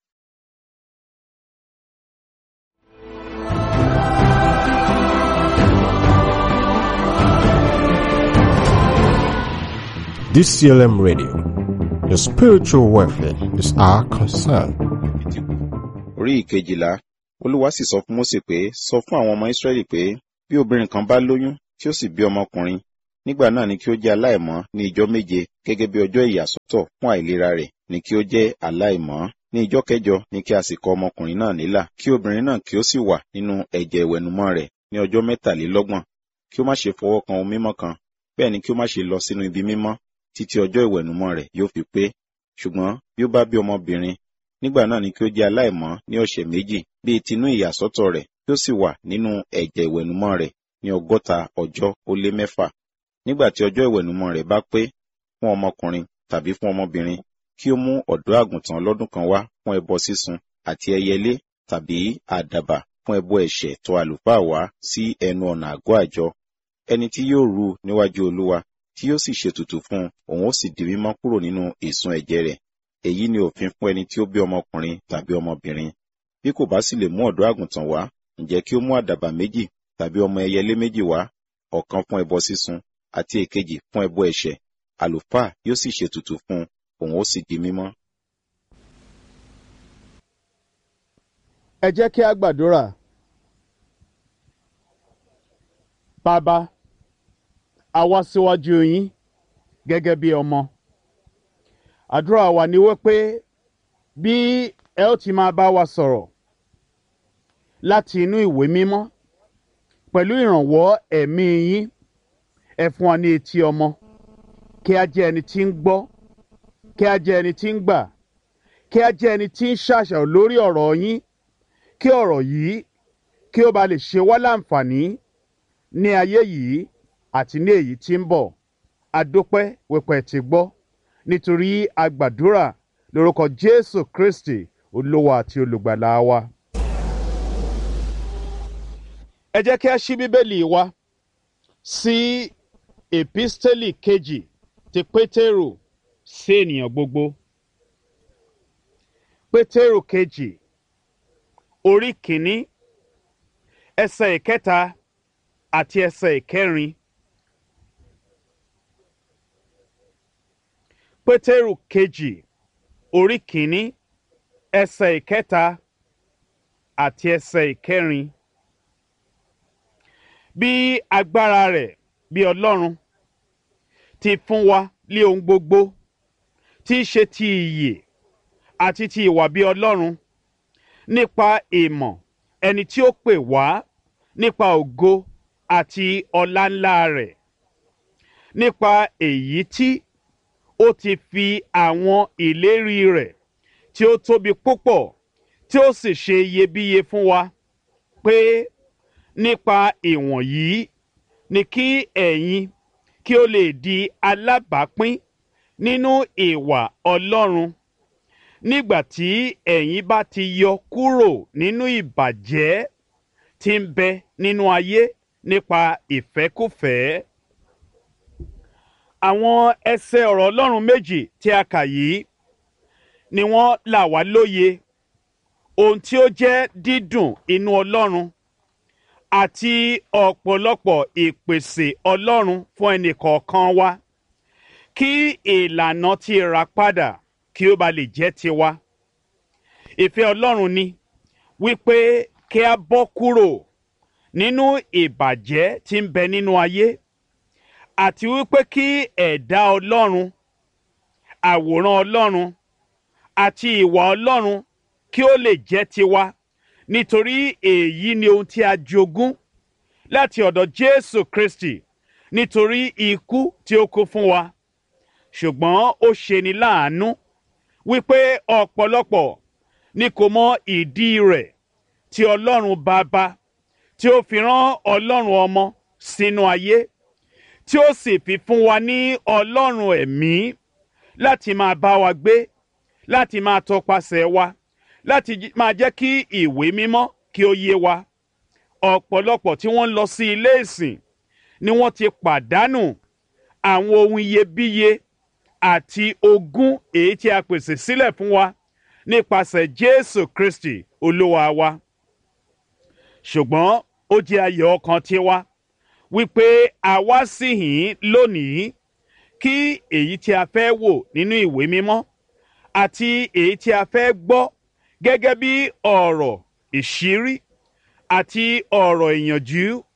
DCLM Radio. Your spiritual welfare is our concern. Orí ìkejìlá, Olúwa sì sọ fún Mósè pé, sọ fún àwọn ọmọ Ísírẹ́lì pé, bí obìnrin kan bá lóyún tí ó sì bí ọmọkùnrin, nígbà náà ni kí ó jẹ́ aláìmọ́ ní ijọ́ méje, gẹ́gẹ́ bí ọjọ́ ìyàsọ́tọ̀ fún àìlera rẹ̀ ni kí ó jẹ́ aláìmọ́. Ní ijọ́ kẹjọ ni kí a sì kọ ọmọkùnrin náà nílà, kí obìnrin náà kí ó sì wà nínú ẹ̀jẹ̀ ìwẹ̀nùmọ́ rẹ̀ ní ọjọ́ 23, kí ó má ṣe fọwọ́ kan ohun mímọ́ kan, bẹ́ẹ̀ ni kí ó má ṣe lọ sínú ibi mímọ́ títí ọjọ́ ìwẹ̀nùmọ́ rẹ̀ yóò fi pé. Ṣùgbọ́n bí ó bá bí ọmọbìnrin, nígbà náà ni kí ó jẹ́ aláìmọ́ ní ọ̀sẹ̀ méjì, bíi tinú ìyàsọ́tọ̀ rẹ̀, kí ó sì wà nínú ẹ̀jẹ̀ ìwẹ̀nùmọ́ rẹ̀ ní 60 ọjọ́ ó lé 6. Nígbà tí ọjọ́ ìwẹ̀nùmọ́ rẹ̀ bá pé fún ọmọkùnrin tàbí fún ọmọbìnrin, kí ó mú ọ̀dọ́ àgùntàn ọlọ́dún kan wá fún ẹbọ sísun, àti ẹyẹlé tàbí àdàbà fún ẹbọ ẹ̀ṣẹ̀ tọ̀ àlùfáà wá sí ẹnu ọ̀nà àgọ́ àjọ. Ẹni tí yóò rú níwájú Olúwa, tí yóò sì ṣètùtù fún un, òun ó sì di mímọ́ kúrò nínú ìsun ẹ̀jẹ̀ rẹ̀. Èyí ni òfin fún ẹni tí ó bí ọmọkùnrin tàbí ọmọbìnrin. Bí kò bá sì lè mú ọ̀dọ́ àgùntàn wá, ǹjẹ́ kí ó mú àdàbà méjì tàbí ọmọ ẹyẹlé méjì wá, ọ̀kan fún ẹbọ sísun àti èkejì fún ẹbọ ẹ̀ṣẹ̀. Àlùfáà yóò sì ṣètùtù fún un, òun ó sì di mímọ́. Ẹ jẹ́ kí a gbàdúrà. Bàbá, a wá síwájú yín gẹ́gẹ́ bí ọmọ. Àdúrà wa ni wípé bí ẹ ó ti máa bá wa sọ̀rọ̀ láti inú ìwé mímọ́ pẹ̀lú ìrànwọ́ ẹ̀mí yín, ẹ fún wa ní etí ọmọ, kí a jẹ́ ẹni tí ń gbọ́, kí a jẹ́ ẹni tí ń gbà, kí a jẹ́ ẹni tí ń ṣàṣàrò lórí ọ̀rọ̀ yín, kí ọ̀rọ̀ yìí kí ó ba lè ṣe wá láǹfààní ní ayé yìí àti ní èyí tí ń bọ̀. A dúpẹ́ wípé ẹ ti gbọ́, nítorí a gbàdúrà lórúkọ Jésù Kristi, Olúwa àti olùgbàlà wa. Ẹ jẹ́ kí a ṣí Bíbélì wa sí Èpísítélì kejì ti Pétérù sí ènìyàn gbogbo. Pétérù kejì, orí kìíní, ẹsẹ̀ ìkẹta àti ẹsẹ̀ ìkẹrin. Pétérù kejì, orí kìíní, ẹsẹ̀ ìkẹta àti ẹsẹ̀ ìkẹrin. Bí agbára rẹ̀ bí Ọlọ́run ti fún wa lé ohun gbogbo tí í ṣe ti ìyè àti ti ìwà bí Ọlọ́run, nípa ìmọ̀ ẹni tí ó pè wá nípa ògo àti ọlá ńlá rẹ̀, nípa èyí tí ó ti fi àwọn ìlérí rẹ̀ tí ó tóbi púpọ̀ tí ó sì ṣe iyebíye fún wa, pé nípa ìwọ̀nyí ni kí ẹ̀yin kí ó lè di alábàápín nínú ìwà Ọlọ́run, nígbà tí ẹ̀yin bá ti yọ kúrò nínú ìbàjẹ́ tí ń bẹ nínú ayé nípa ìfẹ́kúfẹ̀ẹ́. Àwọn ẹsẹ̀ ọ̀rọ̀ Ọlọ́run méjì tí a kà yìí ni wọ́n là wá lóye ohun tí ó jẹ́ dídùn inú Ọlọ́run àti ọ̀pọ̀lọpọ̀ ìpèsè Ọlọ́run fún ẹnìkọ̀ọ̀kan wa, kí ìlànà ti rà padà kí ó ba lè jẹ́ tiwa. Ìfẹ́ Ọlọ́run ni wípé kí a bọ́ kúrò nínú ìbàjẹ́ tí ń bẹ nínú ayé, àti wípé kí ẹ̀dá Ọlọ́run, àwòrán Ọlọ́run àti ìwà Ọlọ́run kí ó lè jẹ́ tiwa, nítorí èyí ni ohun tí a jogún láti ọ̀dọ̀ Jésù Kristi, nítorí ikú tí ó kú fún wa. Ṣùgbọ́n ó ṣeni láàánú wípé ọ̀pọ̀lọpọ̀ ni kò mọ ìdí rẹ̀ tí Ọlọ́run Baba tí ó fi rán Ọlọ́run Ọmọ sínú ayé, tí ó sì fi fún wa ní Ọlọ́run ẹ̀mí láti máa bá wa gbé, láti máa tọpasẹ̀ wa, láti máa jẹ́ kí ìwé mímọ́ kí ó yé wa. Ọ̀pọ̀lọpọ̀ tí wọ́n ń lọ sí ilé ìsìn ni wọ́n ti pàdánù àwọn ohun iyebíye àti ogún èyí tí a pèsè sílẹ̀ fún wa nípasẹ̀ Jésù Kristi Olúwa wa. Ṣùgbọ́n ó jẹ́ ayọ̀ ọkàn tiwa wípé a wá síhìn lónìí kí èyí tí a fẹ́ wò nínú ìwé mímọ́ àti èyí tí a fẹ́ gbọ́ gẹ́gẹ́ bí ọ̀rọ̀ ìṣírí àti ọ̀rọ̀ ìyànjú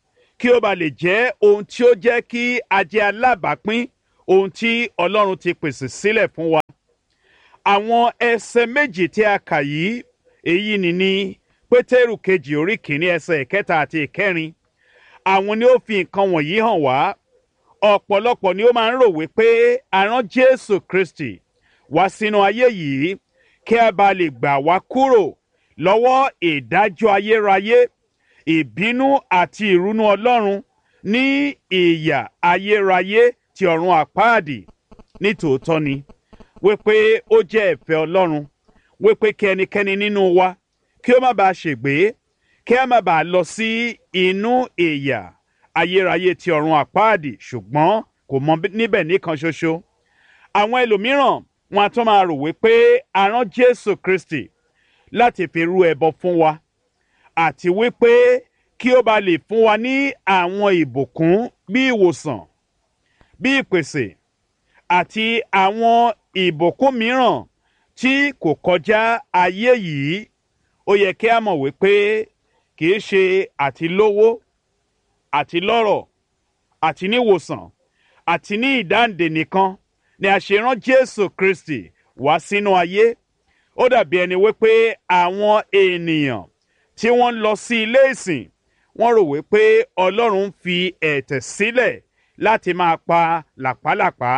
kí ó ba lè jẹ́ ohun tí ó jẹ́ kí a jẹ́ alábàápín ohun tí Ọlọ́run ti pèsè sílẹ̀ fún wa. Àwọn ẹsẹ̀ méjì tí a kà yìí, èyí ni Pétérù kejì orí kìíní ẹsẹ̀ ìkẹta àti ìkẹrin. Àwọn ni ó fi nǹkan wọ̀nyí hàn wá. Ọ̀pọ̀lọpọ̀ ni ó máa ń rò wípé a rán Jésù Kristi wá sínú ayé yìí kí a bá lè gbà wá kúrò lọ́wọ́ ìdájọ́ ayérayé, ìbínú àti ìrunú Ọlọ́run ní ìyà ayérayé ti ọ̀run àpáàdì. Nítòótọ́ ni wípé ó jẹ́ ìfẹ́ Ọlọ́run wípé kí ẹnikẹ́ni nínú wa kí ó má bàa ṣègbé, kí a má bàa lọ sí inú ìyà ayérayé ti ọ̀run àpáàdì, ṣùgbọ́n kò mọ níbẹ̀ nìkan ṣoṣo. Àwọn ẹlòmíràn wọn a tún máa rò wípé a rán Jésù Kristi láti fi rú ẹbọ fún wa, àti wípé kí ó bá lè fún wa ní àwọn ìbùkún bí ìwòsàn, bí ìpèsè àti àwọn ìbùkún mìíràn tí kò kọjá ayé yìí. Ó yẹ kí a mọ̀ wípé kì í ṣe àti lówó, àti lọ́rọ̀, àti níwòsàn, àti ní ìdáǹdè nìkan ni a ṣe rán Jésù Kristi wá sínú ayé. Ó dàbí ẹni wípé àwọn ènìyàn tí wọ́n ń lọ sí ilé ìsìn, wọ́n rò wípé Ọlọ́run fi ẹ̀tẹ̀ sílẹ̀ láti máa pa làpálàpá.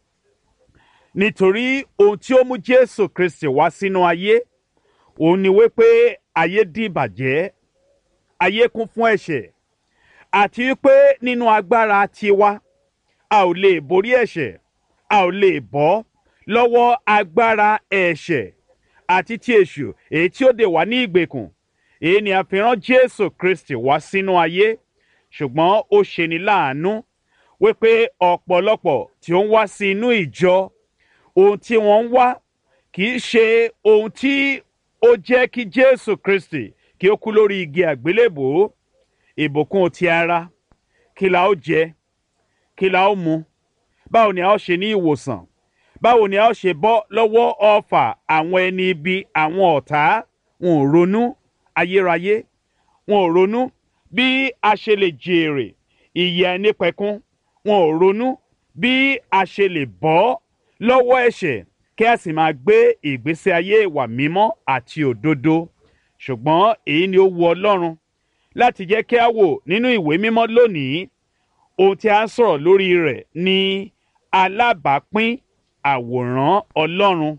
Nítorí ohun tí ó mú Jésù Kristi wá sínú ayé, òun ni wípé ayé dìbàjẹ́, ayé kún fún ẹ̀ṣẹ̀, àti wípé nínú agbára tiwa a ò lè borí ẹ̀ṣẹ̀, a ò lè bọ́ lọ́wọ́ agbára ẹ̀ṣẹ̀ àti ti èṣù èyí tí ó dè wá ní ìgbèkùn. Èyí ni a fi rán Jésù Kristi wá sínú ayé. Ṣùgbọ́n ó ṣeni láàánú wípé ọ̀pọ̀lọpọ̀ tí ó ń wá sí inú ìjọ, ohun tí wọ́n ń wá kì í ṣe ohun tí ó jẹ́ kí Jésù Kristi kí ó kú lórí igi àgbélébòó. Ìbùkún ti ara, kí la ó jẹ, kí la ó mu, báwo ni a ó ṣe ní ìwòsàn, báwo ni a ó ṣe bọ́ lọ́wọ́ ọfà àwọn ẹni ibi, àwọn ọ̀tá. Wọn ò ronú ayérayé, wọn ò ronú bí a ṣe lè jèrè ìyè àìnípẹ̀kun, wọn ò ronú bí a ṣe lè bọ́ lọ́wọ́ ẹ̀ṣẹ̀ kí a sì máa gbé ìgbésí ayé ìwà mímọ́ àti òdodo. Ṣùgbọ́n èyí ni ó wu Ọlọ́run láti jẹ́ kí a wò nínú ìwé mímọ́ lónìí. Ohun tí a ń sọ̀rọ̀ lórí rẹ̀ ni alábàápín àwòrán Ọlọ́run.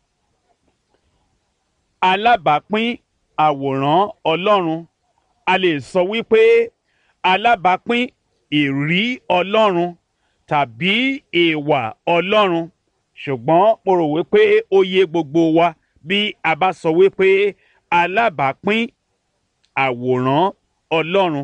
Alábàápín àwòrán Ọlọ́run. A lè sọ wípé alábàápín ìrí Ọlọ́run tàbí ìwà Ọlọ́run. Ṣùgbọ́n mo rò wípé ó yé gbogbo wa bí a bá sọ wípé alábàápín àwòrán Ọlọ́run.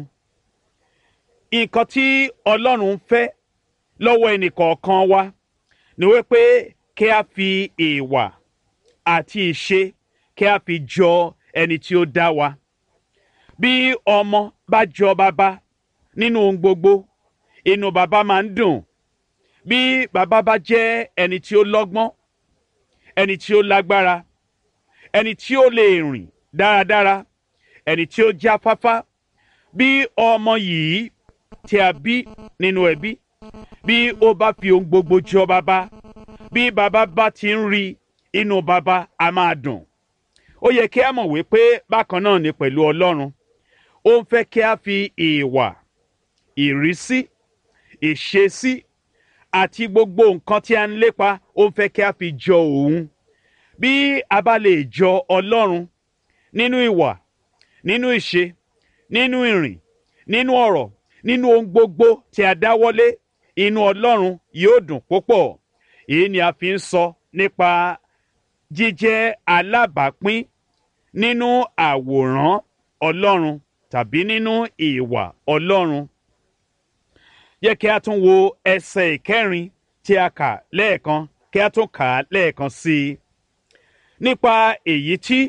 Nǹkan tí Ọlọ́run fẹ́ lọ́wọ́ ẹnìkọ̀ọ̀kan wa ni wípé kí a fi ìwà àti ìṣe kí a fi jọ ẹni tí ó dá wa. Bí ọmọ bá jọ bàbá nínú ohun gbogbo, inú bàbá máa ń dùn. Bí bàbá bá jẹ́ ẹni tí ó lọ́gbọ́n, ẹni tí ó lágbára, ẹni tí ó lè rìn dáradára, ẹni tí ó jáfáfá, bí ọmọ yìí tí a bí nínú ẹbí, bí ó bá fi ohun gbogbo jọ bàbá, bí bàbá bá ti ń rí, inú bàbá a máa dùn. Ó yẹ kí a mọ̀ wípé bákan náà ni pẹ̀lú Ọlọ́run. Ó ń fẹ́ kí a fi ìwà, ìrísí, ìṣesí àti gbogbo nǹkan tí a ń lépa, ó ń fẹ́ kí a fi jọ òun. Bí a bá lè jọ Ọlọ́run nínú ìwà, nínú ìṣe, nínú ìrìn, nínú ọ̀rọ̀, nínú ohun gbogbo tí a dáwọ́lé, inú Ọlọ́run yóò dùn púpọ̀. Èyí ni a fi ń sọ nípa jíjẹ́ alábàápín nínú àwòrán Ọlọ́run tàbí nínú ìwà Ọlọ́run. Yẹ kí a tún wo ẹsẹ̀ ìkẹrin tí a kà lẹ́ẹ̀kan, kí a tún kà á lẹ́ẹ̀kan sí i. Nípa èyí tí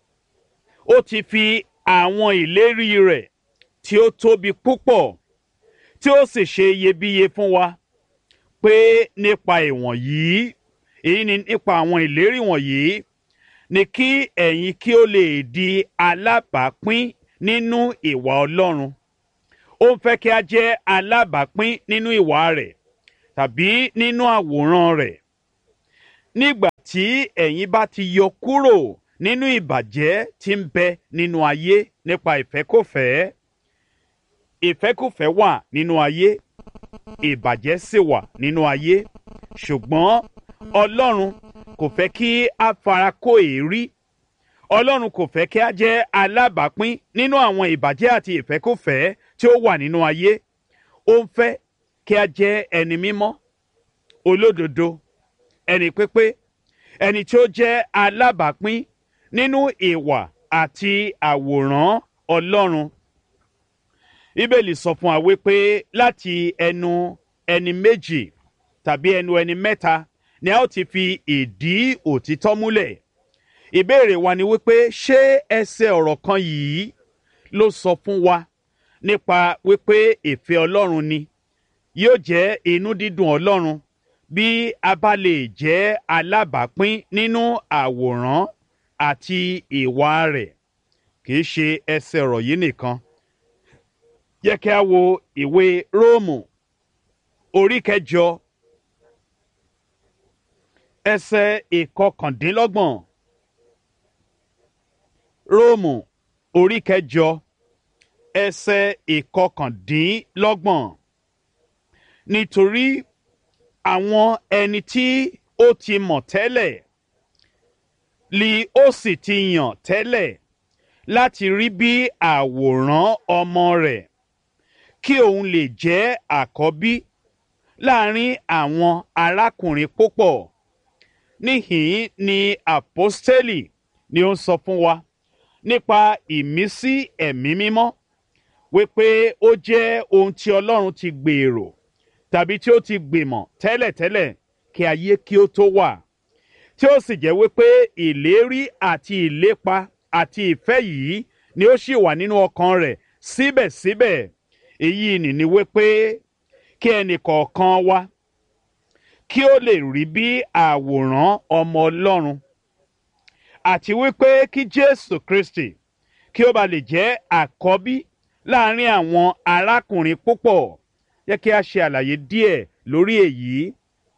ó ti fi àwọn ìlérí rẹ̀ tí ó tóbi púpọ̀, tí ó sì ṣe iyebíye fún wa, pé nípa ìwọ̀nyí, èyí ni nípa àwọn ìlérí wọ̀nyí, ni kí ẹ̀yin kí ó lè di alábàápín nínú ìwà Ọlọ́run. ó ń fẹ́ kí a jẹ́ alábàápín nínú ìwà rẹ̀ tàbí nínú àwòrán rẹ̀. Nígbà tí ẹ̀yin bá ti yọ kúrò nínú ìbàjẹ́ tí ń bẹ nínú ayé nípa ìfẹ́kùfẹ́, ìfẹ́kùfẹ́ wà nínú ayé, ìbàjẹ́ sì wà nínú ayé, ṣùgbọ́n Ọlọ́run kò fẹ́ kí a fara kó èérí. Ọlọ́run kò fẹ́ kí a jẹ́ alábàápín nínú àwọn ìbàjẹ́ àti ìfẹ́kùfẹ́ tí ó wà nínú ayé. Ó ń fẹ́ kí a jẹ́ ẹni mímọ́, olódodo, ẹni pípé, ẹni tí ó jẹ́ alábàápín nínú ìwà àti àwòrán Ọlọ́run. Bíbélì sọ fún wa wípé láti ẹnu ẹni méjì tàbí ẹnu ẹni mẹ́ta ni a ó ti fi ìdí òtítọ́ múlẹ̀. Ìbéèrè wa ni wípé ṣé ẹsẹ̀ ọ̀rọ̀ kan yìí ló sọ fún wa nípa wípé ìfẹ́ Ọlọ́run ni yóò jẹ́ inú dídùn Ọlọ́run bí a bá lè jẹ́ alábàápín nínú àwòrán àti ìwà rẹ̀. Kì í ṣe ẹsẹ̀ ọ̀rọ̀ yìí nìkan. Jẹ́ kí a wo ìwé Róòmù orí 8 ẹsẹ̀ 29. Róòmù orí 8 ẹsẹ̀ 29. Nítorí àwọn ẹni tí ó ti mọ̀ tẹ́lẹ̀ li ó sì ti yàn tẹ́lẹ̀ láti rí bí àwòrán ọmọ rẹ̀, kí òun lè jẹ́ àkọ́bí láàrin àwọn arákùnrin púpọ̀. Níhìn-ín ni àpọ́stélì ni ó ń sọ fún wa nípa ìmísí ẹ̀mí mímọ́ wípé ó jẹ́ ohun tí Ọlọ́run ti gbèrò tàbí tí ó ti gbìmọ̀ tẹ́lẹ̀tẹ́lẹ̀ kí ayé kí ó tó wà, tí ó sì jẹ́ wípé ìlérí àti ìlépa àti ìfẹ́ yìí ni ó sì wà nínú ọkàn rẹ̀ síbẹ̀síbẹ̀. Èyí ni wípé kí ẹnì kọ̀ọ̀kan wa kí ó lè rí bí àwòrán ọmọ Ọlọ́run, àti wípé kí Jésù Kristi kí ó bá lè jẹ́ àkọ́bí láàrin àwọn arákùnrin púpọ̀. Jẹ́ kí a ṣe àlàyé díẹ̀ lórí èyí.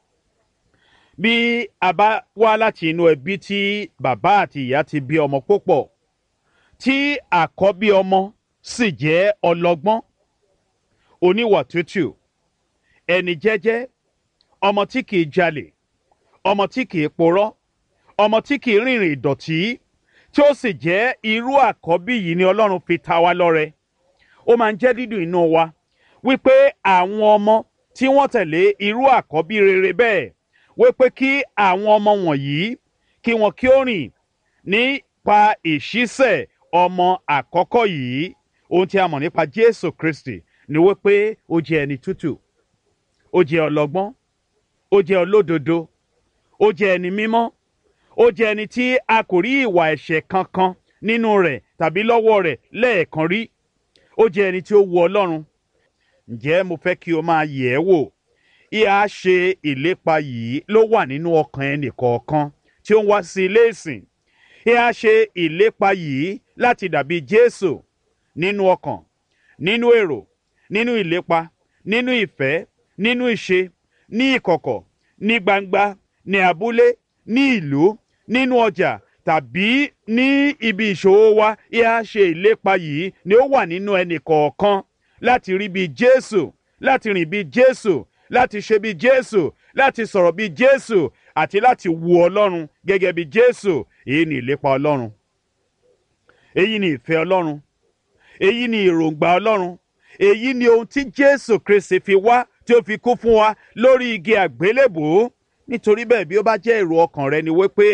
Bí a bá wá láti inú ẹbí tí bàbá àti ìyá ti bí ọmọ púpọ̀, tí àkọ́bí ọmọ sì jẹ́ ọlọ́gbọ́n, oníwà tútù, ẹni jẹ́jẹ́, ọmọ tí kìí jalè, ọmọ tí kìí porọ́, ọmọ tí kìí rìnrìn ìdọ̀tí, tí ó sì jẹ́ irú àkọ́bí yìí ni Ọlọ́run fi ta wá lọ́rẹ. Ó máa ń jẹ́ dídùn inú wa wípé àwọn ọmọ tí wọ́n tẹ̀lé irú àkọ́bí rere bẹ́ẹ̀, wípé kí àwọn ọmọ wọ̀nyí kí wọn kí ó rìn nípa ìṣísẹ̀ ọmọ àkọ́kọ́ yìí. Ohun tí a mọ̀ nípa Jésù Kristi ni wípé ó jẹ́ ẹni tútù, ó jẹ́ ọlọ́gbọ́n, ó jẹ́ olódodo, ó jẹ́ ẹni mímọ́, ó jẹ́ ẹni tí a kò rí ìwà ẹ̀ṣẹ̀ kankan nínú rẹ̀ tàbí lọ́wọ́ rẹ̀ lẹ́ẹ̀kan rí. Ó jẹ́ ẹni tí ó wu Ọlọ́run. Ǹjẹ́ mo fẹ́ kí o máa yẹ̀ ẹ́ wò. Ìhà ṣe ìlépa yìí ló wà nínú ọkàn ẹnì kọ̀ọ̀kan tí ó ń wá sí ilé ìsìn. Ìhà ṣe ìlépa yìí láti dàbí Jésù nínú ọkàn, nínú èrò, nínú ìlépa, nínú ìfẹ́, nínú ìṣe, ní ìkọ̀kọ̀, ní gbangba, ní abúlé, ní ìlú, nínú ọjà tàbí ní ibi ìṣòwò wa. Ìhà ṣe ìlépa yìí ni ó wà nínú ẹnì kọ̀ọ̀kan láti rí bí Jésù, láti rìn bí Jésù, láti ṣe bí Jésù, láti sọ̀rọ̀ bí Jésù, àti láti wu Ọlọ́run gẹ́gẹ́ bí Jésù. Èyí ni ìlépa Ọlọ́run. Èyí ni ìfẹ́ Ọlọ́run. Èyí ni èròǹgbà Ọlọ́run. Èyí ni ohun tí Jésù Kristi fi wá, tí ó fi kú fún wa lórí igi àgbélébùú. Nítorí bẹ́ẹ̀, bí ó bá jẹ́ èrò ọkàn rẹ ni wípé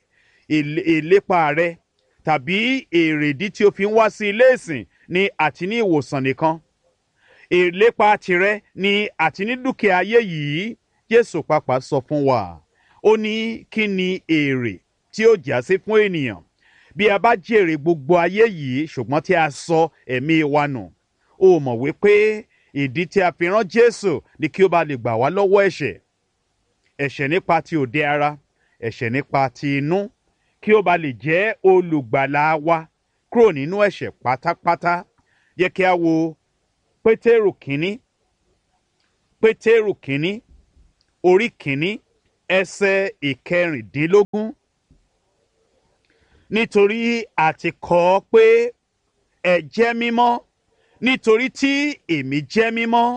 ìlépa rẹ tàbí èrèdí tí ó fi ń wá sí ilé ìsìn ni àti ní ìwòsàn nìkan, ìlépa tirẹ̀ ni àti ní dúkìá ayé yìí, Jésù pàápàá sọ fún wa. Ó ní kí ni èrè tí ó já sí fún ènìyàn bí a bá jèrè gbogbo ayé yìí ṣùgbọ́n tí a sọ ẹ̀mí wa nù. Ó mọ̀ wípé ìdí tí a fi rán Jésù ni kí ó bá lè gbà wá lọ́wọ́ ẹ̀ṣẹ̀. Ẹ̀ṣẹ̀ nípa ti òde ara, ẹ̀ṣẹ̀ nípa ti inú, kí ó bá lè jẹ́ olùgbàlà wa kúrò nínú ẹ̀ṣẹ̀ pátápátá. Yẹ kí a wo pétérù kínní pétérù kínní orí kínní ẹsẹ̀ ìkẹrìndínlógún. Nítorí a ti kọ ọ́ pé ẹ jẹ́ mímọ́ nítorí tí èmi jẹ́ mímọ́.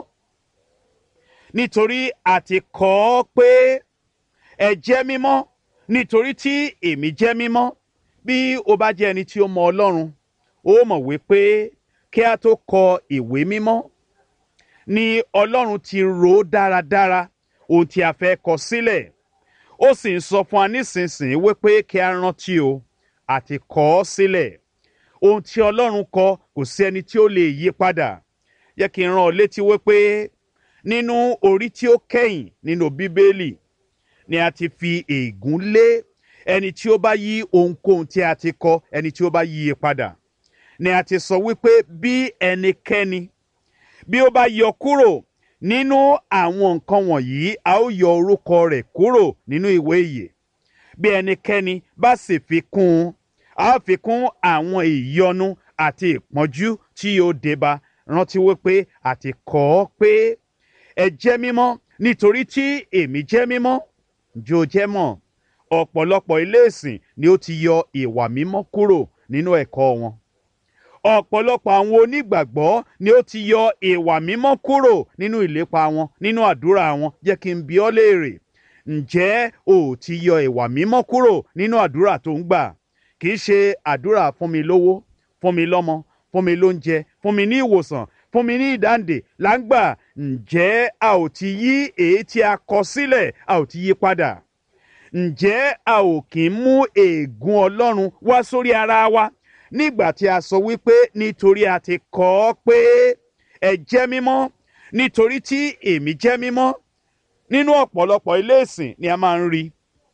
Nítorí a ti kọ ọ́ pé ẹ jẹ́ mímọ́ nítorí tí èmi jẹ́ mímọ́. Bí o bá jẹ́ ẹni tí ó mọ Ọlọ́run, ó mọ̀ wípé kí a tó kọ ìwé mímọ́ ni Ọlọ́run ti rò ó dáradára ohun tí a fẹ́ kọ sílẹ̀. Ó sì ń sọ fún wa nísinsìnyí wípé kí a rántí o àti kọ ọ́ sílẹ̀. Ohun tí Ọlọ́run kọ kò sí ẹni tí ó lè yí padà. Yẹ kí n rán ọ létí wípé nínú orí tí ó kẹ́yìn nínú Bíbélì ni a ti fi ègún lé ẹni tí ó bá yí ohunkóhun tí a ti kọ, ẹni tí ó bá yí i padà. Ni a ti sọ wípé bí ẹnikẹ́ni bí ó bá yọ kúrò nínú àwọn nǹkan wọ̀nyí, a ó yọ orúkọ rẹ̀ kúrò nínú ìwé ìyè. Bí ẹnikẹ́ni bá sì fi kún un, a ó fi kún àwọn ìyọnu àti ìpọ́njú tí yóò débá. Rántí wípé a ti kọ ọ́ pé ẹ jẹ́ mímọ́ nítorí tí èmi jẹ́ mímọ́. Ǹjẹ́ o jẹ́ mọ̀? Ọ̀pọ̀lọpọ̀ ilé ìsìn ni ó ti yọ ìwà mímọ́ kúrò nínú ẹ̀kọ́ wọn. Ọ̀pọ̀lọpọ̀ àwọn onígbàgbọ́ ni ó ti yọ ìwà mímọ́ kúrò nínú ìlépa wọn, nínú àdúrà wọn. Jẹ́ kí n bi ọ́ léèrè, ǹjẹ́ o ti yọ ìwà mímọ́ kúrò nínú àdúrà tó ń gbà? Kì í ṣe àdúrà fún mi lówó, fún mi lọ́mọ, fún mi lóúnjẹ, fún mi ní ìwòsàn, fún mi ní ìdáǹdè là ń gbà. Ǹjẹ́ a ò ti yí èyí tí a kọ sílẹ̀, a ò ti yí padà? Ǹjẹ́ a ò kì í mú ègún Ọlọ́run wá sórí ara wa nígbà tí a sọ wípé nítorí a ti kọ ọ́ pé ẹ jẹ́ mímọ́ nítorí tí èmi jẹ́ mímọ́? Nínú ọ̀pọ̀lọpọ̀ ilé ìsìn ni a máa ń rí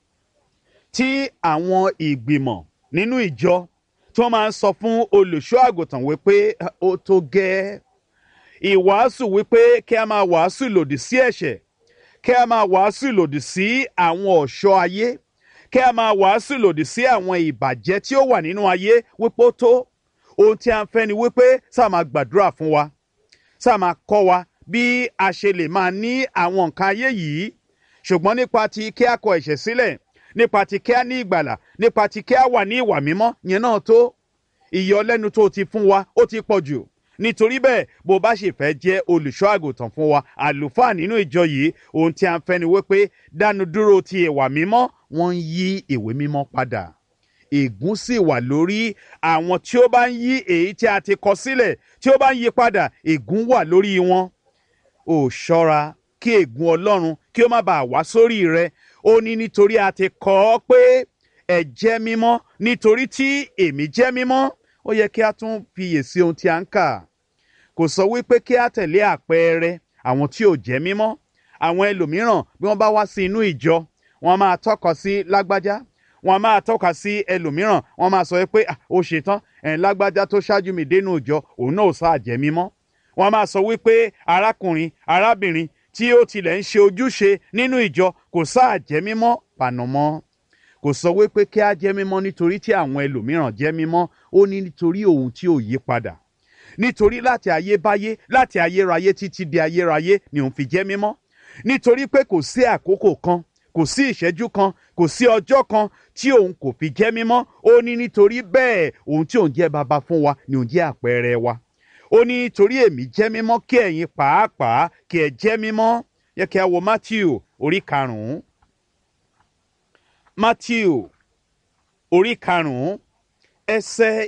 tí àwọn ìgbìmọ̀ nínú ìjọ tí wọ́n máa ń sọ fún olùṣọ́ àgùntàn wípé ó tó gẹ́ẹ́. Ìwàásù wípé kí a máa wàásù lòdì sí ẹ̀ṣẹ̀, kí a máa wàásù lòdì sí àwọn ọ̀ṣọ́ ayé, kí a máa wàásù lòdì sí àwọn ìbàjẹ́ tí ó wà nínú ayé wípé ó tó. Ohun tí a ń fẹ́ ni wípé sáà máa gbàdúrà fún wa, sáà máa kọ́ wa bí a ṣe lè máa ní àwọn nǹkan ayé yìí. Ṣùgbọ́n nípa ti kí a kọ ẹ̀ṣẹ̀ sílẹ̀, nípa ti kí a ní ìgbàlà, nípa ti kí a wà ní ìwà mímọ́, yẹn náà tó. Ìyọlẹ́nu tó ti fún wa ó ti pọ̀ jù. Nítorí bẹ́ẹ̀, bó bá sì fẹ́ jẹ́ olùṣọ́ àgùntàn fún wa, àlùfáà nínú ìjọ yìí, ohun tí a ń fẹ́ ni wípé dánu dúró ti ìwà mímọ́, wọ́n ń yí ìwé mímọ́ padà. Ègún sì wà lórí àwọn tí ó bá ń yí èyí tí a ti kọ sílẹ̀, tí ó bá ń yí padà, ègún wà lórí wọn. Ò ṣọ́ra kí ègún Ọlọ́run kí ó má bàa wá sórí rẹ. Ó ní nítorí a ti kọ ọ́ pé ẹ jẹ́ mímọ́ nítorí tí èmi jẹ́ mímọ́. Ó yẹ kí a tún fiyèsí ohun tí a ń kà. Kò sọ wípé kí a tẹ̀lé àpẹẹrẹ àwọn tí ò jẹ́ mímọ́. Àwọn ẹlòmíràn bí wọ́n bá wá sí inú ìjọ, wọ́n máa tọ́ka sí lágbájá, wọ́n máa tọ́ka sí ẹlòmíràn, wọ́n máa sọ pé ó ṣetán, lágbájá tó ṣáájú mi dénú ìjọ, òun náà ò sáà jẹ́ mímọ́. Wọ́n máa sọ wípé arákùnrin, arábìnrin tí ó tilẹ̀ ń ṣe ojúṣe nínú ìjọ kò sáà jẹ́ mímọ́. Pànàmọ́. Kò sọ wípé kí a jẹ́ mímọ́ nítorí tí àwọn ẹlòmíràn jẹ́ mímọ́. Ó ní nítorí òun tí ò yí padà. Nítorí láti ayébáyé, láti ayérayé títí di ayérayé ni òun fi jẹ́ mímọ́. Nítorí pé kò sí àkókò kan, kò sí ìṣẹ́jú kan, kò sí ọjọ́ kan tí òun kò fi jẹ́ mímọ́. Ó ní nítorí bẹ́ẹ̀ òun tí òun jẹ́ baba fún wa ni òun jẹ́ àpẹẹrẹ wa. Ó ní nítorí èmi jẹ́ mímọ́ kí ẹ̀yin pàápàá kí ẹ jẹ́ mímọ́. Yẹ kí a wo Mátíù orí 5. Mátíù orí 5 ẹsẹ̀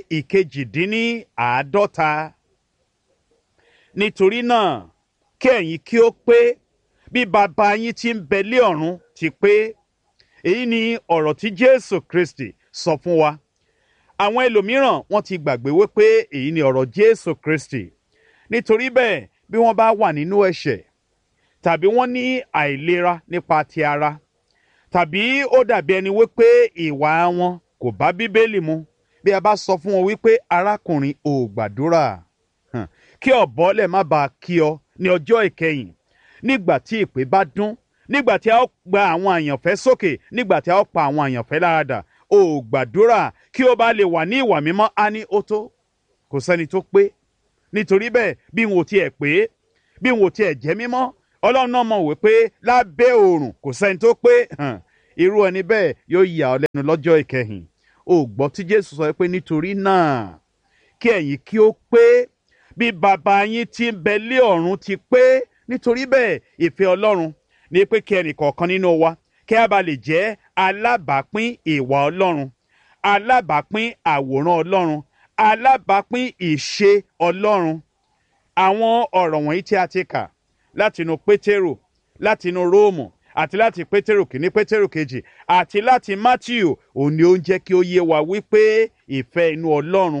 51. Nítorí náà kí ẹ̀yin kí ó pé bí baba yín tí ń bẹ lé ọ̀run ti pé. Èyí ni ọ̀rọ̀ tí Jésù Kristi sọ fún wa. Àwọn ẹlòmíràn wọ́n ti gbàgbé wípé èyí ni ọ̀rọ̀ Jésù Kristi. Nítorí bẹ́ẹ̀ bí wọ́n bá wà nínú ẹ̀ṣẹ̀, tàbí wọ́n ní àìlera nípa ti ara, tàbí ó dàbí ẹni wípé ìwà wọn kò bá Bíbélì mu, bí a bá sọ fún wọn wípé arákùnrin ò gbàdúrà, kí ọ̀bọ̀lẹ̀ má bàa kí ọ ní ọjọ́ ìkẹyìn, nígbà tí ìpè bá dún, nígbà tí a ó gba àwọn àyànfẹ́ sókè, nígbà tí a ó pa àwọn àyànfẹ́ láradà, ò gbàdúrà kí ó bá lè wà ní ìwà mímọ́. Á ní ó tó, kò sẹ́ni tó pé, nítorí bẹ́ẹ̀ bí wọn ò tiẹ̀ pé bí wọn ò tiẹ̀ jẹ́ mímọ́ ọlọ́run náà mọ̀ wípé lábẹ́ oòrùn kò sẹ́ni tó pé irú ẹni bẹ́ẹ̀ yóò yà ọ́ lẹ́nu lọ́jọ́ ìkẹyìn. O gbọ́ tí Jésù sọ pé nítorí náà kí ẹ̀yin kí ó pé bí bàbá yín tí ń bẹ lé ọ̀run ti pé. Nítorí bẹ́ẹ̀ ìfẹ́ ọlọ́run ni pé kí ẹnì kọ̀ọ̀kan nínú wa kí a bá lè jẹ́ alábàápín ìwà ọlọ́run, alábàápín àwòrán ọlọ́run, alábàápín ìṣe ọlọ́run. Àwọn ọ̀rọ̀ wọ̀nyí tí a ti kà látinú Pétérù, látinú Róòmù àti láti Pétérù kìíní, Pétérù kejì àti láti Mátíù, òun ni ó ń jẹ́ kí ó yé wa wípé ìfẹ́ inú ọlọ́run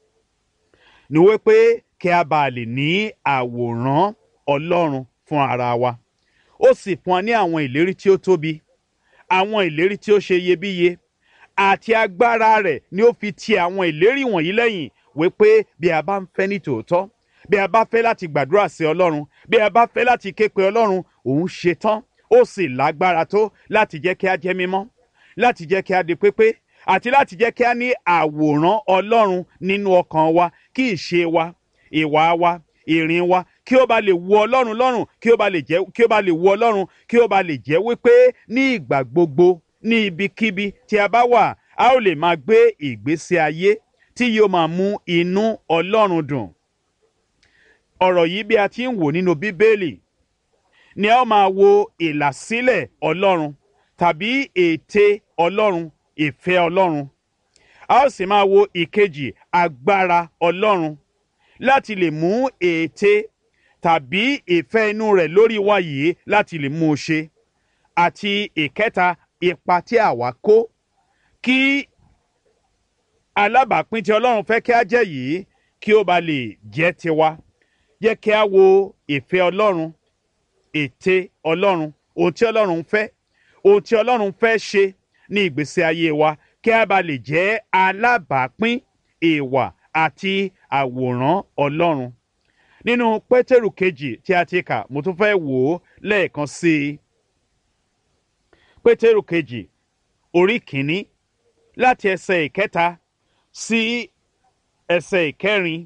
ni wípé kí a bá lè ní àwòrán ọlọ́run fún ara wa. Ó sì fún wa ní àwọn ìlérí tí ó tóbi, àwọn ìlérí tí ó ṣe iyebíye, àti agbára rẹ̀ ni ó fi ti àwọn ìlérí wọ̀nyí lẹ́yìn wípé bí a bá ń fẹ́ ní tòótọ́, bí a bá fẹ́ láti gbàdúrà sí ọlọ́run, bí a bá fẹ́ láti ké pe ọlọ́run, òun ṣe tán, ó sì lágbára tó láti jẹ́ kí a jẹ́ mímọ́, láti jẹ́ kí a di pépé, àti láti jẹ́ kí a ní àwòrán ọlọ́run nínú ọkàn wa, kí ìṣe wa, ìwà wa, ìrìn wa kí ó bá lè wu ọlọ́run lọ́rùn, kí ó bá lè wu ọlọ́run, kí ó bá lè jẹ́ wípé ní ìgbà gbogbo ní ibikíbi tí a bá wà a ó lè máa gbé ìgbésí ayé tí yóò máa mú inú ọlọ́run dùn. Ọ̀rọ̀ yìí bí a ti ń wò nínú Bíbélì ni a ó máa wo ìlàsílẹ̀ ọlọ́run tàbí ète ọlọ́run, ìfẹ́ ọlọ́run. A ó sì máa wo ìkejì, agbára ọlọ́run láti lè mú ète tàbí ìfẹ́ inú rẹ̀ lórí wa yìí láti lè mú un ṣe. Àti ìkẹta, ipa tí àwa kó kí alábàápín tí ọlọ́run fẹ́ kí a jẹ́ yìí kí ó ba lè jẹ́ tiwa. Jẹ́ kí a wo ìfẹ́ ọlọ́run, ète ọlọ́run, ohun tí ọlọ́run fẹ́, ohun tí ọlọ́run fẹ́ ṣe ní ìgbésí ayé wa, kí a bá lè jẹ́ alábàápín ìwà àti àwòrán ọlọ́run. Nínú Pétérù kejì tí a ti kà, mo tún fẹ́ wò ó lẹ́ẹ̀kan sí i. Pétérù kejì orí kìíní láti ẹsẹ̀ ìkẹta sí ẹsẹ̀ ìkẹrin.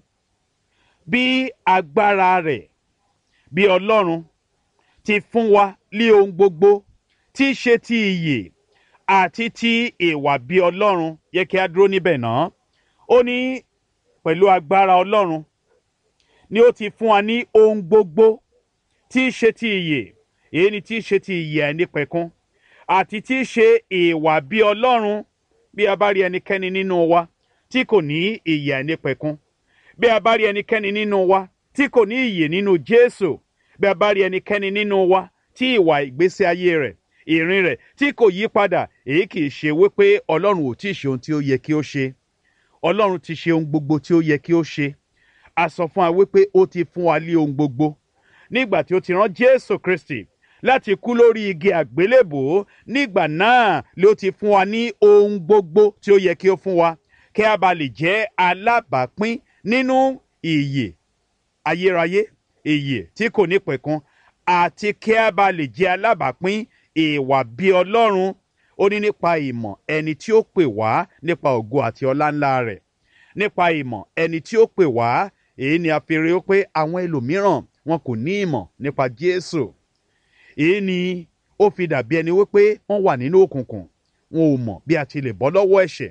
Bí agbára rẹ̀ bí ọlọ́run ti fún wa lé ohun gbogbo tí í ṣe ti ìyè àti ti ìwà bí ọlọ́run. Yẹ kí a dúró níbẹ̀ náà. Ó ní pẹ̀lú agbára ọlọ́run ni ó ti fún wa ní ohun gbogbo tí í ṣe ti ìyè, èyí ni tí í ṣe ti ìyè àìnípẹ̀kun, àti tí í ṣe ìwà bí ọlọ́run. Bí a bá rí ẹnikẹ́ni nínú wa tí kò ní ìyè àìnípẹ̀kun, bí a bá rí ẹnikẹ́ni nínú wa tí kò ní ìyè nínú Jésù, bí a bá rí ẹnikẹ́ni nínú wa tí ìwà ìgbésí ayé rẹ̀, ìrìn rẹ̀ tí kò yí padà, èyí kì í ṣe wípé ọlọ́run ò tí ì ṣe ohun tí ó yẹ kí ó ṣe. Ọlọ́run ti ṣe ohun gbogbo tí ó yẹ kí ó ṣe. A sọ fún wa wípé ó ti fún wa lé ohun gbogbo nígbà tí ó ti rán Jésù Kristi láti kú lórí igi àgbélébùú. Nígbà náà ló ti fún wa ní ohun gbogbo tí ó yẹ kí ó fún wa, kí a bá lè jẹ́ alábàápín nínú ìyè ayérayé, ìyè tí kò ní pẹ̀kun, àti kí a bá lè jẹ́ alábàápín ìwà bí ọlọ́run. Ó ní nípa ìmọ̀ ẹni tí ó pè wá nípa ògo àti ọlá ńlá rẹ̀. Nípa ìmọ̀ ẹni tí ó pè wá, èyí ni a fi rí pé àwọn ẹlòmíràn wọn kò ní ìmọ̀ nípa Jésù. Èyí ni ó fi dàbí ẹni wípé wọ́n wà nínú òkùnkùn. Wọn ò mọ̀ bí a ti lè bọ́ lọ́wọ́ ẹ̀ṣẹ̀.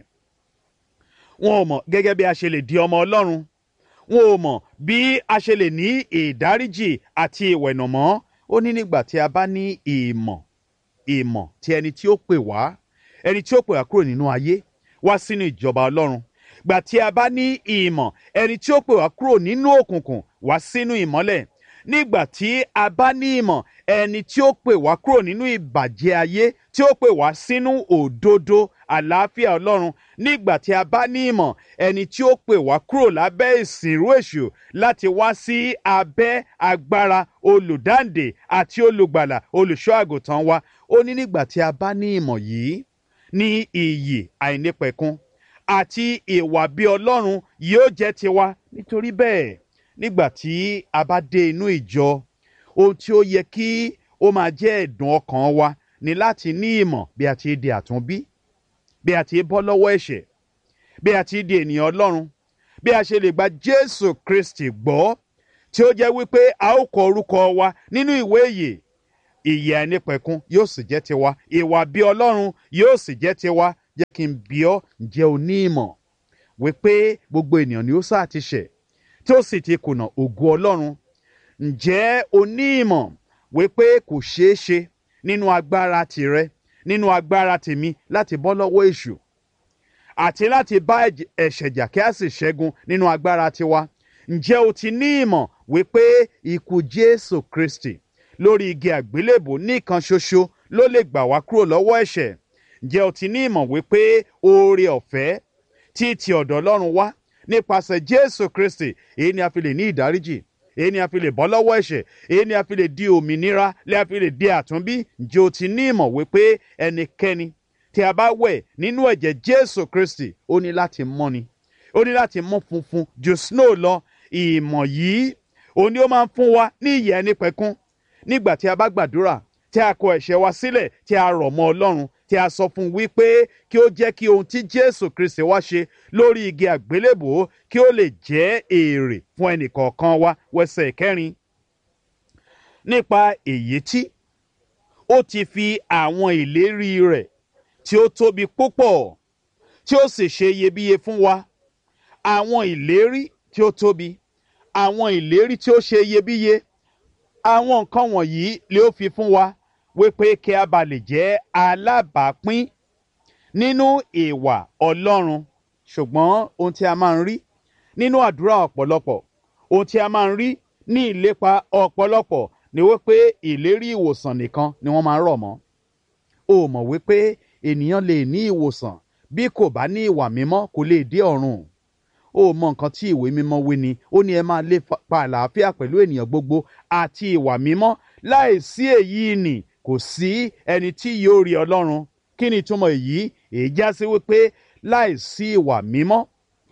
Wọn ò mọ̀ gẹ́gẹ́ bí a ṣe lè di ọmọ Ọlọ́run. Wọn ò mọ̀ bí a ṣe lè ní ìdáríjì àti ìwẹ̀nùmọ́. Ó ní nígbà tí a bá ní ìmọ̀ tí ẹni tí ó pè wá, ẹni tí ó pè wá kúrò nínú ayé wá sínú ìjọba Ọlọ́run. Gbà tí a bá ní ìmọ̀ ẹni tí ó pè wá kúrò nínú òkùnkùn wá sínú ìmọ́lẹ̀. Nígbà tí a bá ní ìmọ̀ ẹni tí ó pè wá kúrò nínú ìbàjẹ́ ayé, tí ó pè wá sínú òdodo àlàáfíà Ọlọ́run. Nígbà tí a bá ní ìmọ̀ ẹni tí ó pè wá kúrò lábẹ́ ìsìnrú èṣù láti wá sí abẹ́ agbára olùdáǹdè àti olùgbàlà, olùṣọ́ àgùntàn wa. Ó ní nígbà tí a bá ní ìmọ̀ yìí, ní ìyè àìnípẹ̀kun àti ìwà bí ọlọ́run yóò jẹ́ tiwa. Nítorí bẹ́ẹ̀, nígbà tí a bá dé inú ìjọ, ohun tí ó yẹ kí ó máa jẹ́ ẹ̀dùn ọkàn wa ni láti ní ìmọ̀ bí a ti di àtúnbí, bí a ti bọ́ lọ́wọ́ ẹ̀ṣẹ̀, bí a ti di ènìyàn Ọlọ́run, bí a ṣe lè gba Jésù Kristi gbọ́ tí ó jẹ́ wípé a ó kọ orúkọ wa nínú ìwé ìyè, ìyè àìnípẹ̀kun yóò sì jẹ́ tiwa, ìwà bí Ọlọ́run yóò sì jẹ́ tiwa. Jẹ́ kí n bi ọ́, ǹjẹ́ o ní ìmọ̀ wípé gbogbo ènìyàn ni ó sáà ti ṣẹ̀ tí ó sì ti kùnà ògo Ọlọ́run? Ǹjẹ́ o ní ìmọ̀ wípé kò ṣeé ṣe nínú agbára tìrẹ, nínú agbára tèmi láti bọ́ lọ́wọ́ èṣù àti láti bá ẹ̀ṣẹ̀ jà kí a sì ṣẹ́gun nínú agbára tiwa? Ǹjẹ́ o ti ní ìmọ̀ wípé ikú Jésù Kristi lórí igi àgbélébò nìkan ṣoṣo ló lè gbà wá kúrò lọ́wọ́ ẹ̀ṣẹ̀? Ǹjẹ́ o ti ní ìmọ̀ wípé oore ọ̀fẹ́ tí ti ọ̀dọ̀ Ọlọ́run wá nípasẹ̀ Jésù Kristi, èyí ni a fi lè ní ìdáríjì, èyí ni a fi lè bọ́ lọ́wọ́ ẹ̀ṣẹ̀, èyí ni a fi lè di òmìnira, lè a fi lè di àtúnbí? Ǹjẹ́ o ti ní ìmọ̀ wípé ẹnikẹ́ni tí a bá wẹ̀ nínú ẹ̀jẹ̀ Jésù Kristi ó ní láti mọ́ ni, ó ní láti mọ́ funfun ju snow lọ? Ìmọ̀ yìí òun ni ó máa ń fún wa ní ìyè àìnípẹ̀kun nígbà tí a bá gbàdúrà, tí a kọ ẹ̀ṣẹ̀ wa sílẹ̀, tí a rọ̀ mọ́ Ọlọ́run, tí a sọ fún wípé kí ó jẹ́ kí ohun tí Jésù Kristi wá ṣe lórí igi àgbélébò kí ó lè jẹ́ èrè fún ẹnìkọ̀ọ̀kan wa. Wẹsẹ̀ 4. Nípa èyí tí ó ti fi àwọn ìlérí rẹ̀ tí ó tóbi púpọ̀ tí ó sì ṣe iyebíye fún wa. Àwọn ìlérí tí ó tóbi, àwọn ìlérí tí ó ṣe iyebíye, àwọn nǹkan wọ̀nyí lè ó fi fún wa wípé kí a bá lè jẹ́ alábàápín nínú ìwà Ọlọ́run. Ṣùgbọ́n ohun tí a máa ń rí nínú àdúrà ọ̀pọ̀lọpọ̀, ohun tí a máa ń rí ní ìlépa ọ̀pọ̀lọpọ̀ ni wípé ìlérí ìwòsàn nìkan ni wọ́n máa ń rọ̀ mọ́. O mọ̀ wípé ènìyàn lè ní ìwòsàn bí kò bá ní ìwà mímọ́ kò lè dé ọ̀run. O mọ nǹkan tí ìwé mímọ́ wí ni, ó ní ẹ máa lépa àlàáfíà pẹ̀lú ènìyàn gbogbo àti ìwà mímọ́. Láìsí èyí nì kò sí ẹni tí yóò rí Ọlọ́run. Kí ni ìtumọ̀ èyí? Èyí já sí wípé láìsí ìwà mímọ́,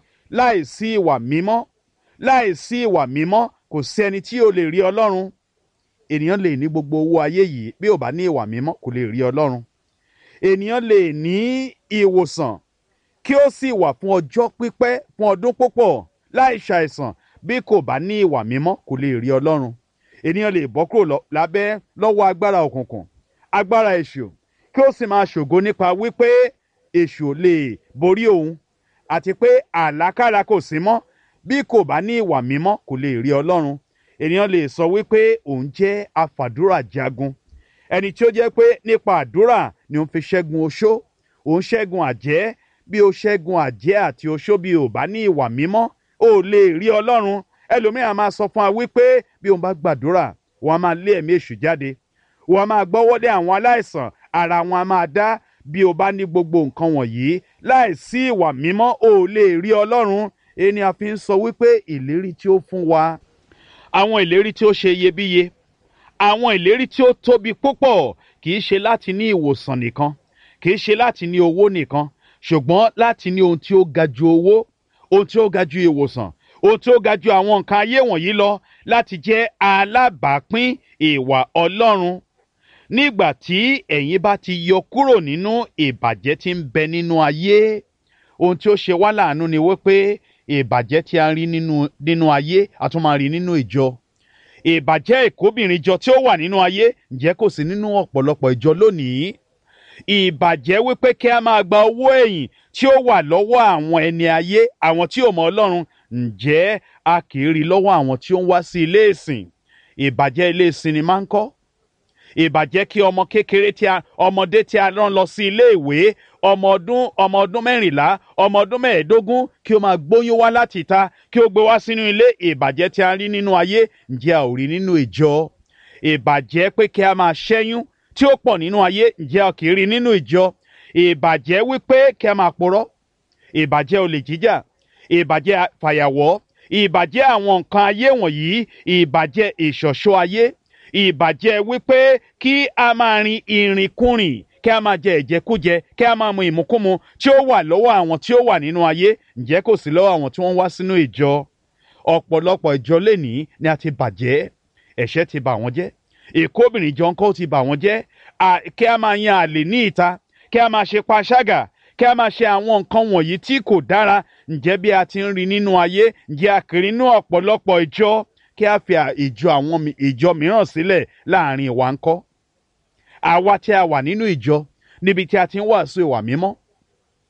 láìsí ìwà mímọ́, láìsí ìwà mímọ́ kò sí ẹni tí yóò lè rí Ọlọ́run. Ènìyàn lè ní gbogbo owó ayé yìí, bí ò bá ní ìwà mímọ́ kò lè rí Ọlọ́run. Ènìyàn lè ní ìwòsàn kí ó sì wà fún ọjọ́ pípẹ́, fún ọdún púpọ̀ láì ṣàìsàn, bí kò bá ní ìwà mímọ́ kò lè rí Ọlọ́run. Ènìyàn lè bọ́ kúrò lábẹ́ lọ́wọ́ agbára òkùnkùn, agbára èṣù, kí ó sì máa ṣògo nípa wípé èṣù ò lè borí òun, àti pé àlákàlà kò sí mọ́. Bí kò bá ní ìwà mímọ́ kò lè rí Ọlọ́run. Ènìyàn lè sọ wípé òun jẹ́ afàdúrà jagun, ẹni tí ó jẹ́ pé nípa àdúrà ni òun fi ṣẹ́gun oṣó, òun ṣẹ́gun àjẹ́. Bí o ṣẹ́gun àjẹ́ àti oṣó bí o bá ní ìwà mímọ́, o lè rí Ọlọ́run. Ẹlòmíràn máa sọ fún wa wípé bí òun bá gbàdúrà, wọn a máa lé ẹ̀mí èṣù jáde, wọn a máa gbọ́wọ́lé àwọn aláìsàn, ara wọn a máa dá. Bí o bá ní gbogbo nǹkan wọ̀nyí, láìsí ìwà mímọ́ o lè rí Ọlọ́run. Èyí ni a fi ń sọ wípé ìlérí tí ó fún wa, àwọn ìlérí tí ó ṣe iyebíye, àwọn ìlérí tí ó tóbi púpọ̀, kì í ṣe láti ní ìwòsàn nìkan, kì í ṣe láti ní owó nìkan, ṣùgbọ́n láti ní ohun tí ó ga ju owó, ohun tí ó ga ju ìwòsàn, ohun tí ó ga ju àwọn nǹkan ayé wọ̀nyí lọ, láti jẹ́ alábàápín ìwà Ọlọ́run. Nígbà tí ẹ̀yin bá ti yọ kúrò nínú ìbàjẹ́ tí ń bẹ nínú ayé, ohun tí ó ṣe wá láàánú ni wípé ìbàjẹ́ tí a rí nínú ayé a tún máa rí nínú ìjọ. Ìbàjẹ́ ìkóbìnrin jọ tí ó wà nínú ayé, ǹjẹ́ kò sí nínú ọ̀pọ̀lọpọ̀ ìjọ lónìí? Ìbàjẹ́ wípé kí a máa gba owó ẹ̀yìn tí ó wà lọ́wọ́ àwọn ẹni ayé, àwọn tí ò mọ Ọlọ́run, ǹjẹ́ a kì í rí lọ́wọ́ àwọn tí ó ń wá sí ilé ìsìn? Ìbàjẹ́ ilé ìsìn ni máa ń kọ́. Ìbàjẹ́ kí ọmọ kékeré ọmọdé tí a rán lọ sí ilé ìwé, ọmọ ọdún 14, ọmọ ọdún 15, kí ó máa gbóyún wá láti ìta, kí ó gbé wá sínú ilé. Ìbàjẹ́ tí a rí nínú ayé, ǹjẹ́ a ò rí nínú ìjọ? Ìbàjẹ́ pé kí a máa ṣẹ́yún tí ó pọ̀ nínú ayé, ǹjẹ́ a kì í rí nínú ìjọ? Ìbàjẹ́ wípé kí a máa purọ́, ìbàjẹ́ olè jíjà, ìbàjẹ́ fàyàwọ́, ìbàjẹ́ àwọn nǹkan ayé wọ̀nyí, ìbàjẹ́ ìṣọ̀ṣọ́ ayé, ìbàjẹ́ wípé kí a máa rin ìrìnkúrìn, kí a máa jẹ ìjẹkújẹ, kí a máa mu ìmukúmu tí ó wà lọ́wọ́ àwọn tí ó wà nínú ayé, ǹjẹ́ kò sí lọ́wọ́ àwọn tí wọ́n wá sínú ìjọ? Ọ̀pọ̀lọpọ̀ ìjọ lénìí ni a ti bàjẹ́, ẹ̀ṣẹ̀ ti bà wọ́n jẹ́, ìkóbìnrin jọ ńkọ́ ti bà wọ́n jẹ́, kí a máa yan àlè ní ìta, kí a máa ṣe panṣágà, kí a máa ṣe àwọn nǹkan wọ̀nyí tí kò dára. Ǹjẹ́ bí a ti ń rí nínú ayé, ǹjẹ́ a kiri nínú ọ̀pọ̀lọpọ̀ ìjọ kí a fi ìjọ mìíràn sílẹ̀ láàrin wa ńkọ́? Àwa tí a wà nínú ìjọ níbi tí a ti ń wàásù ìwà mímọ́,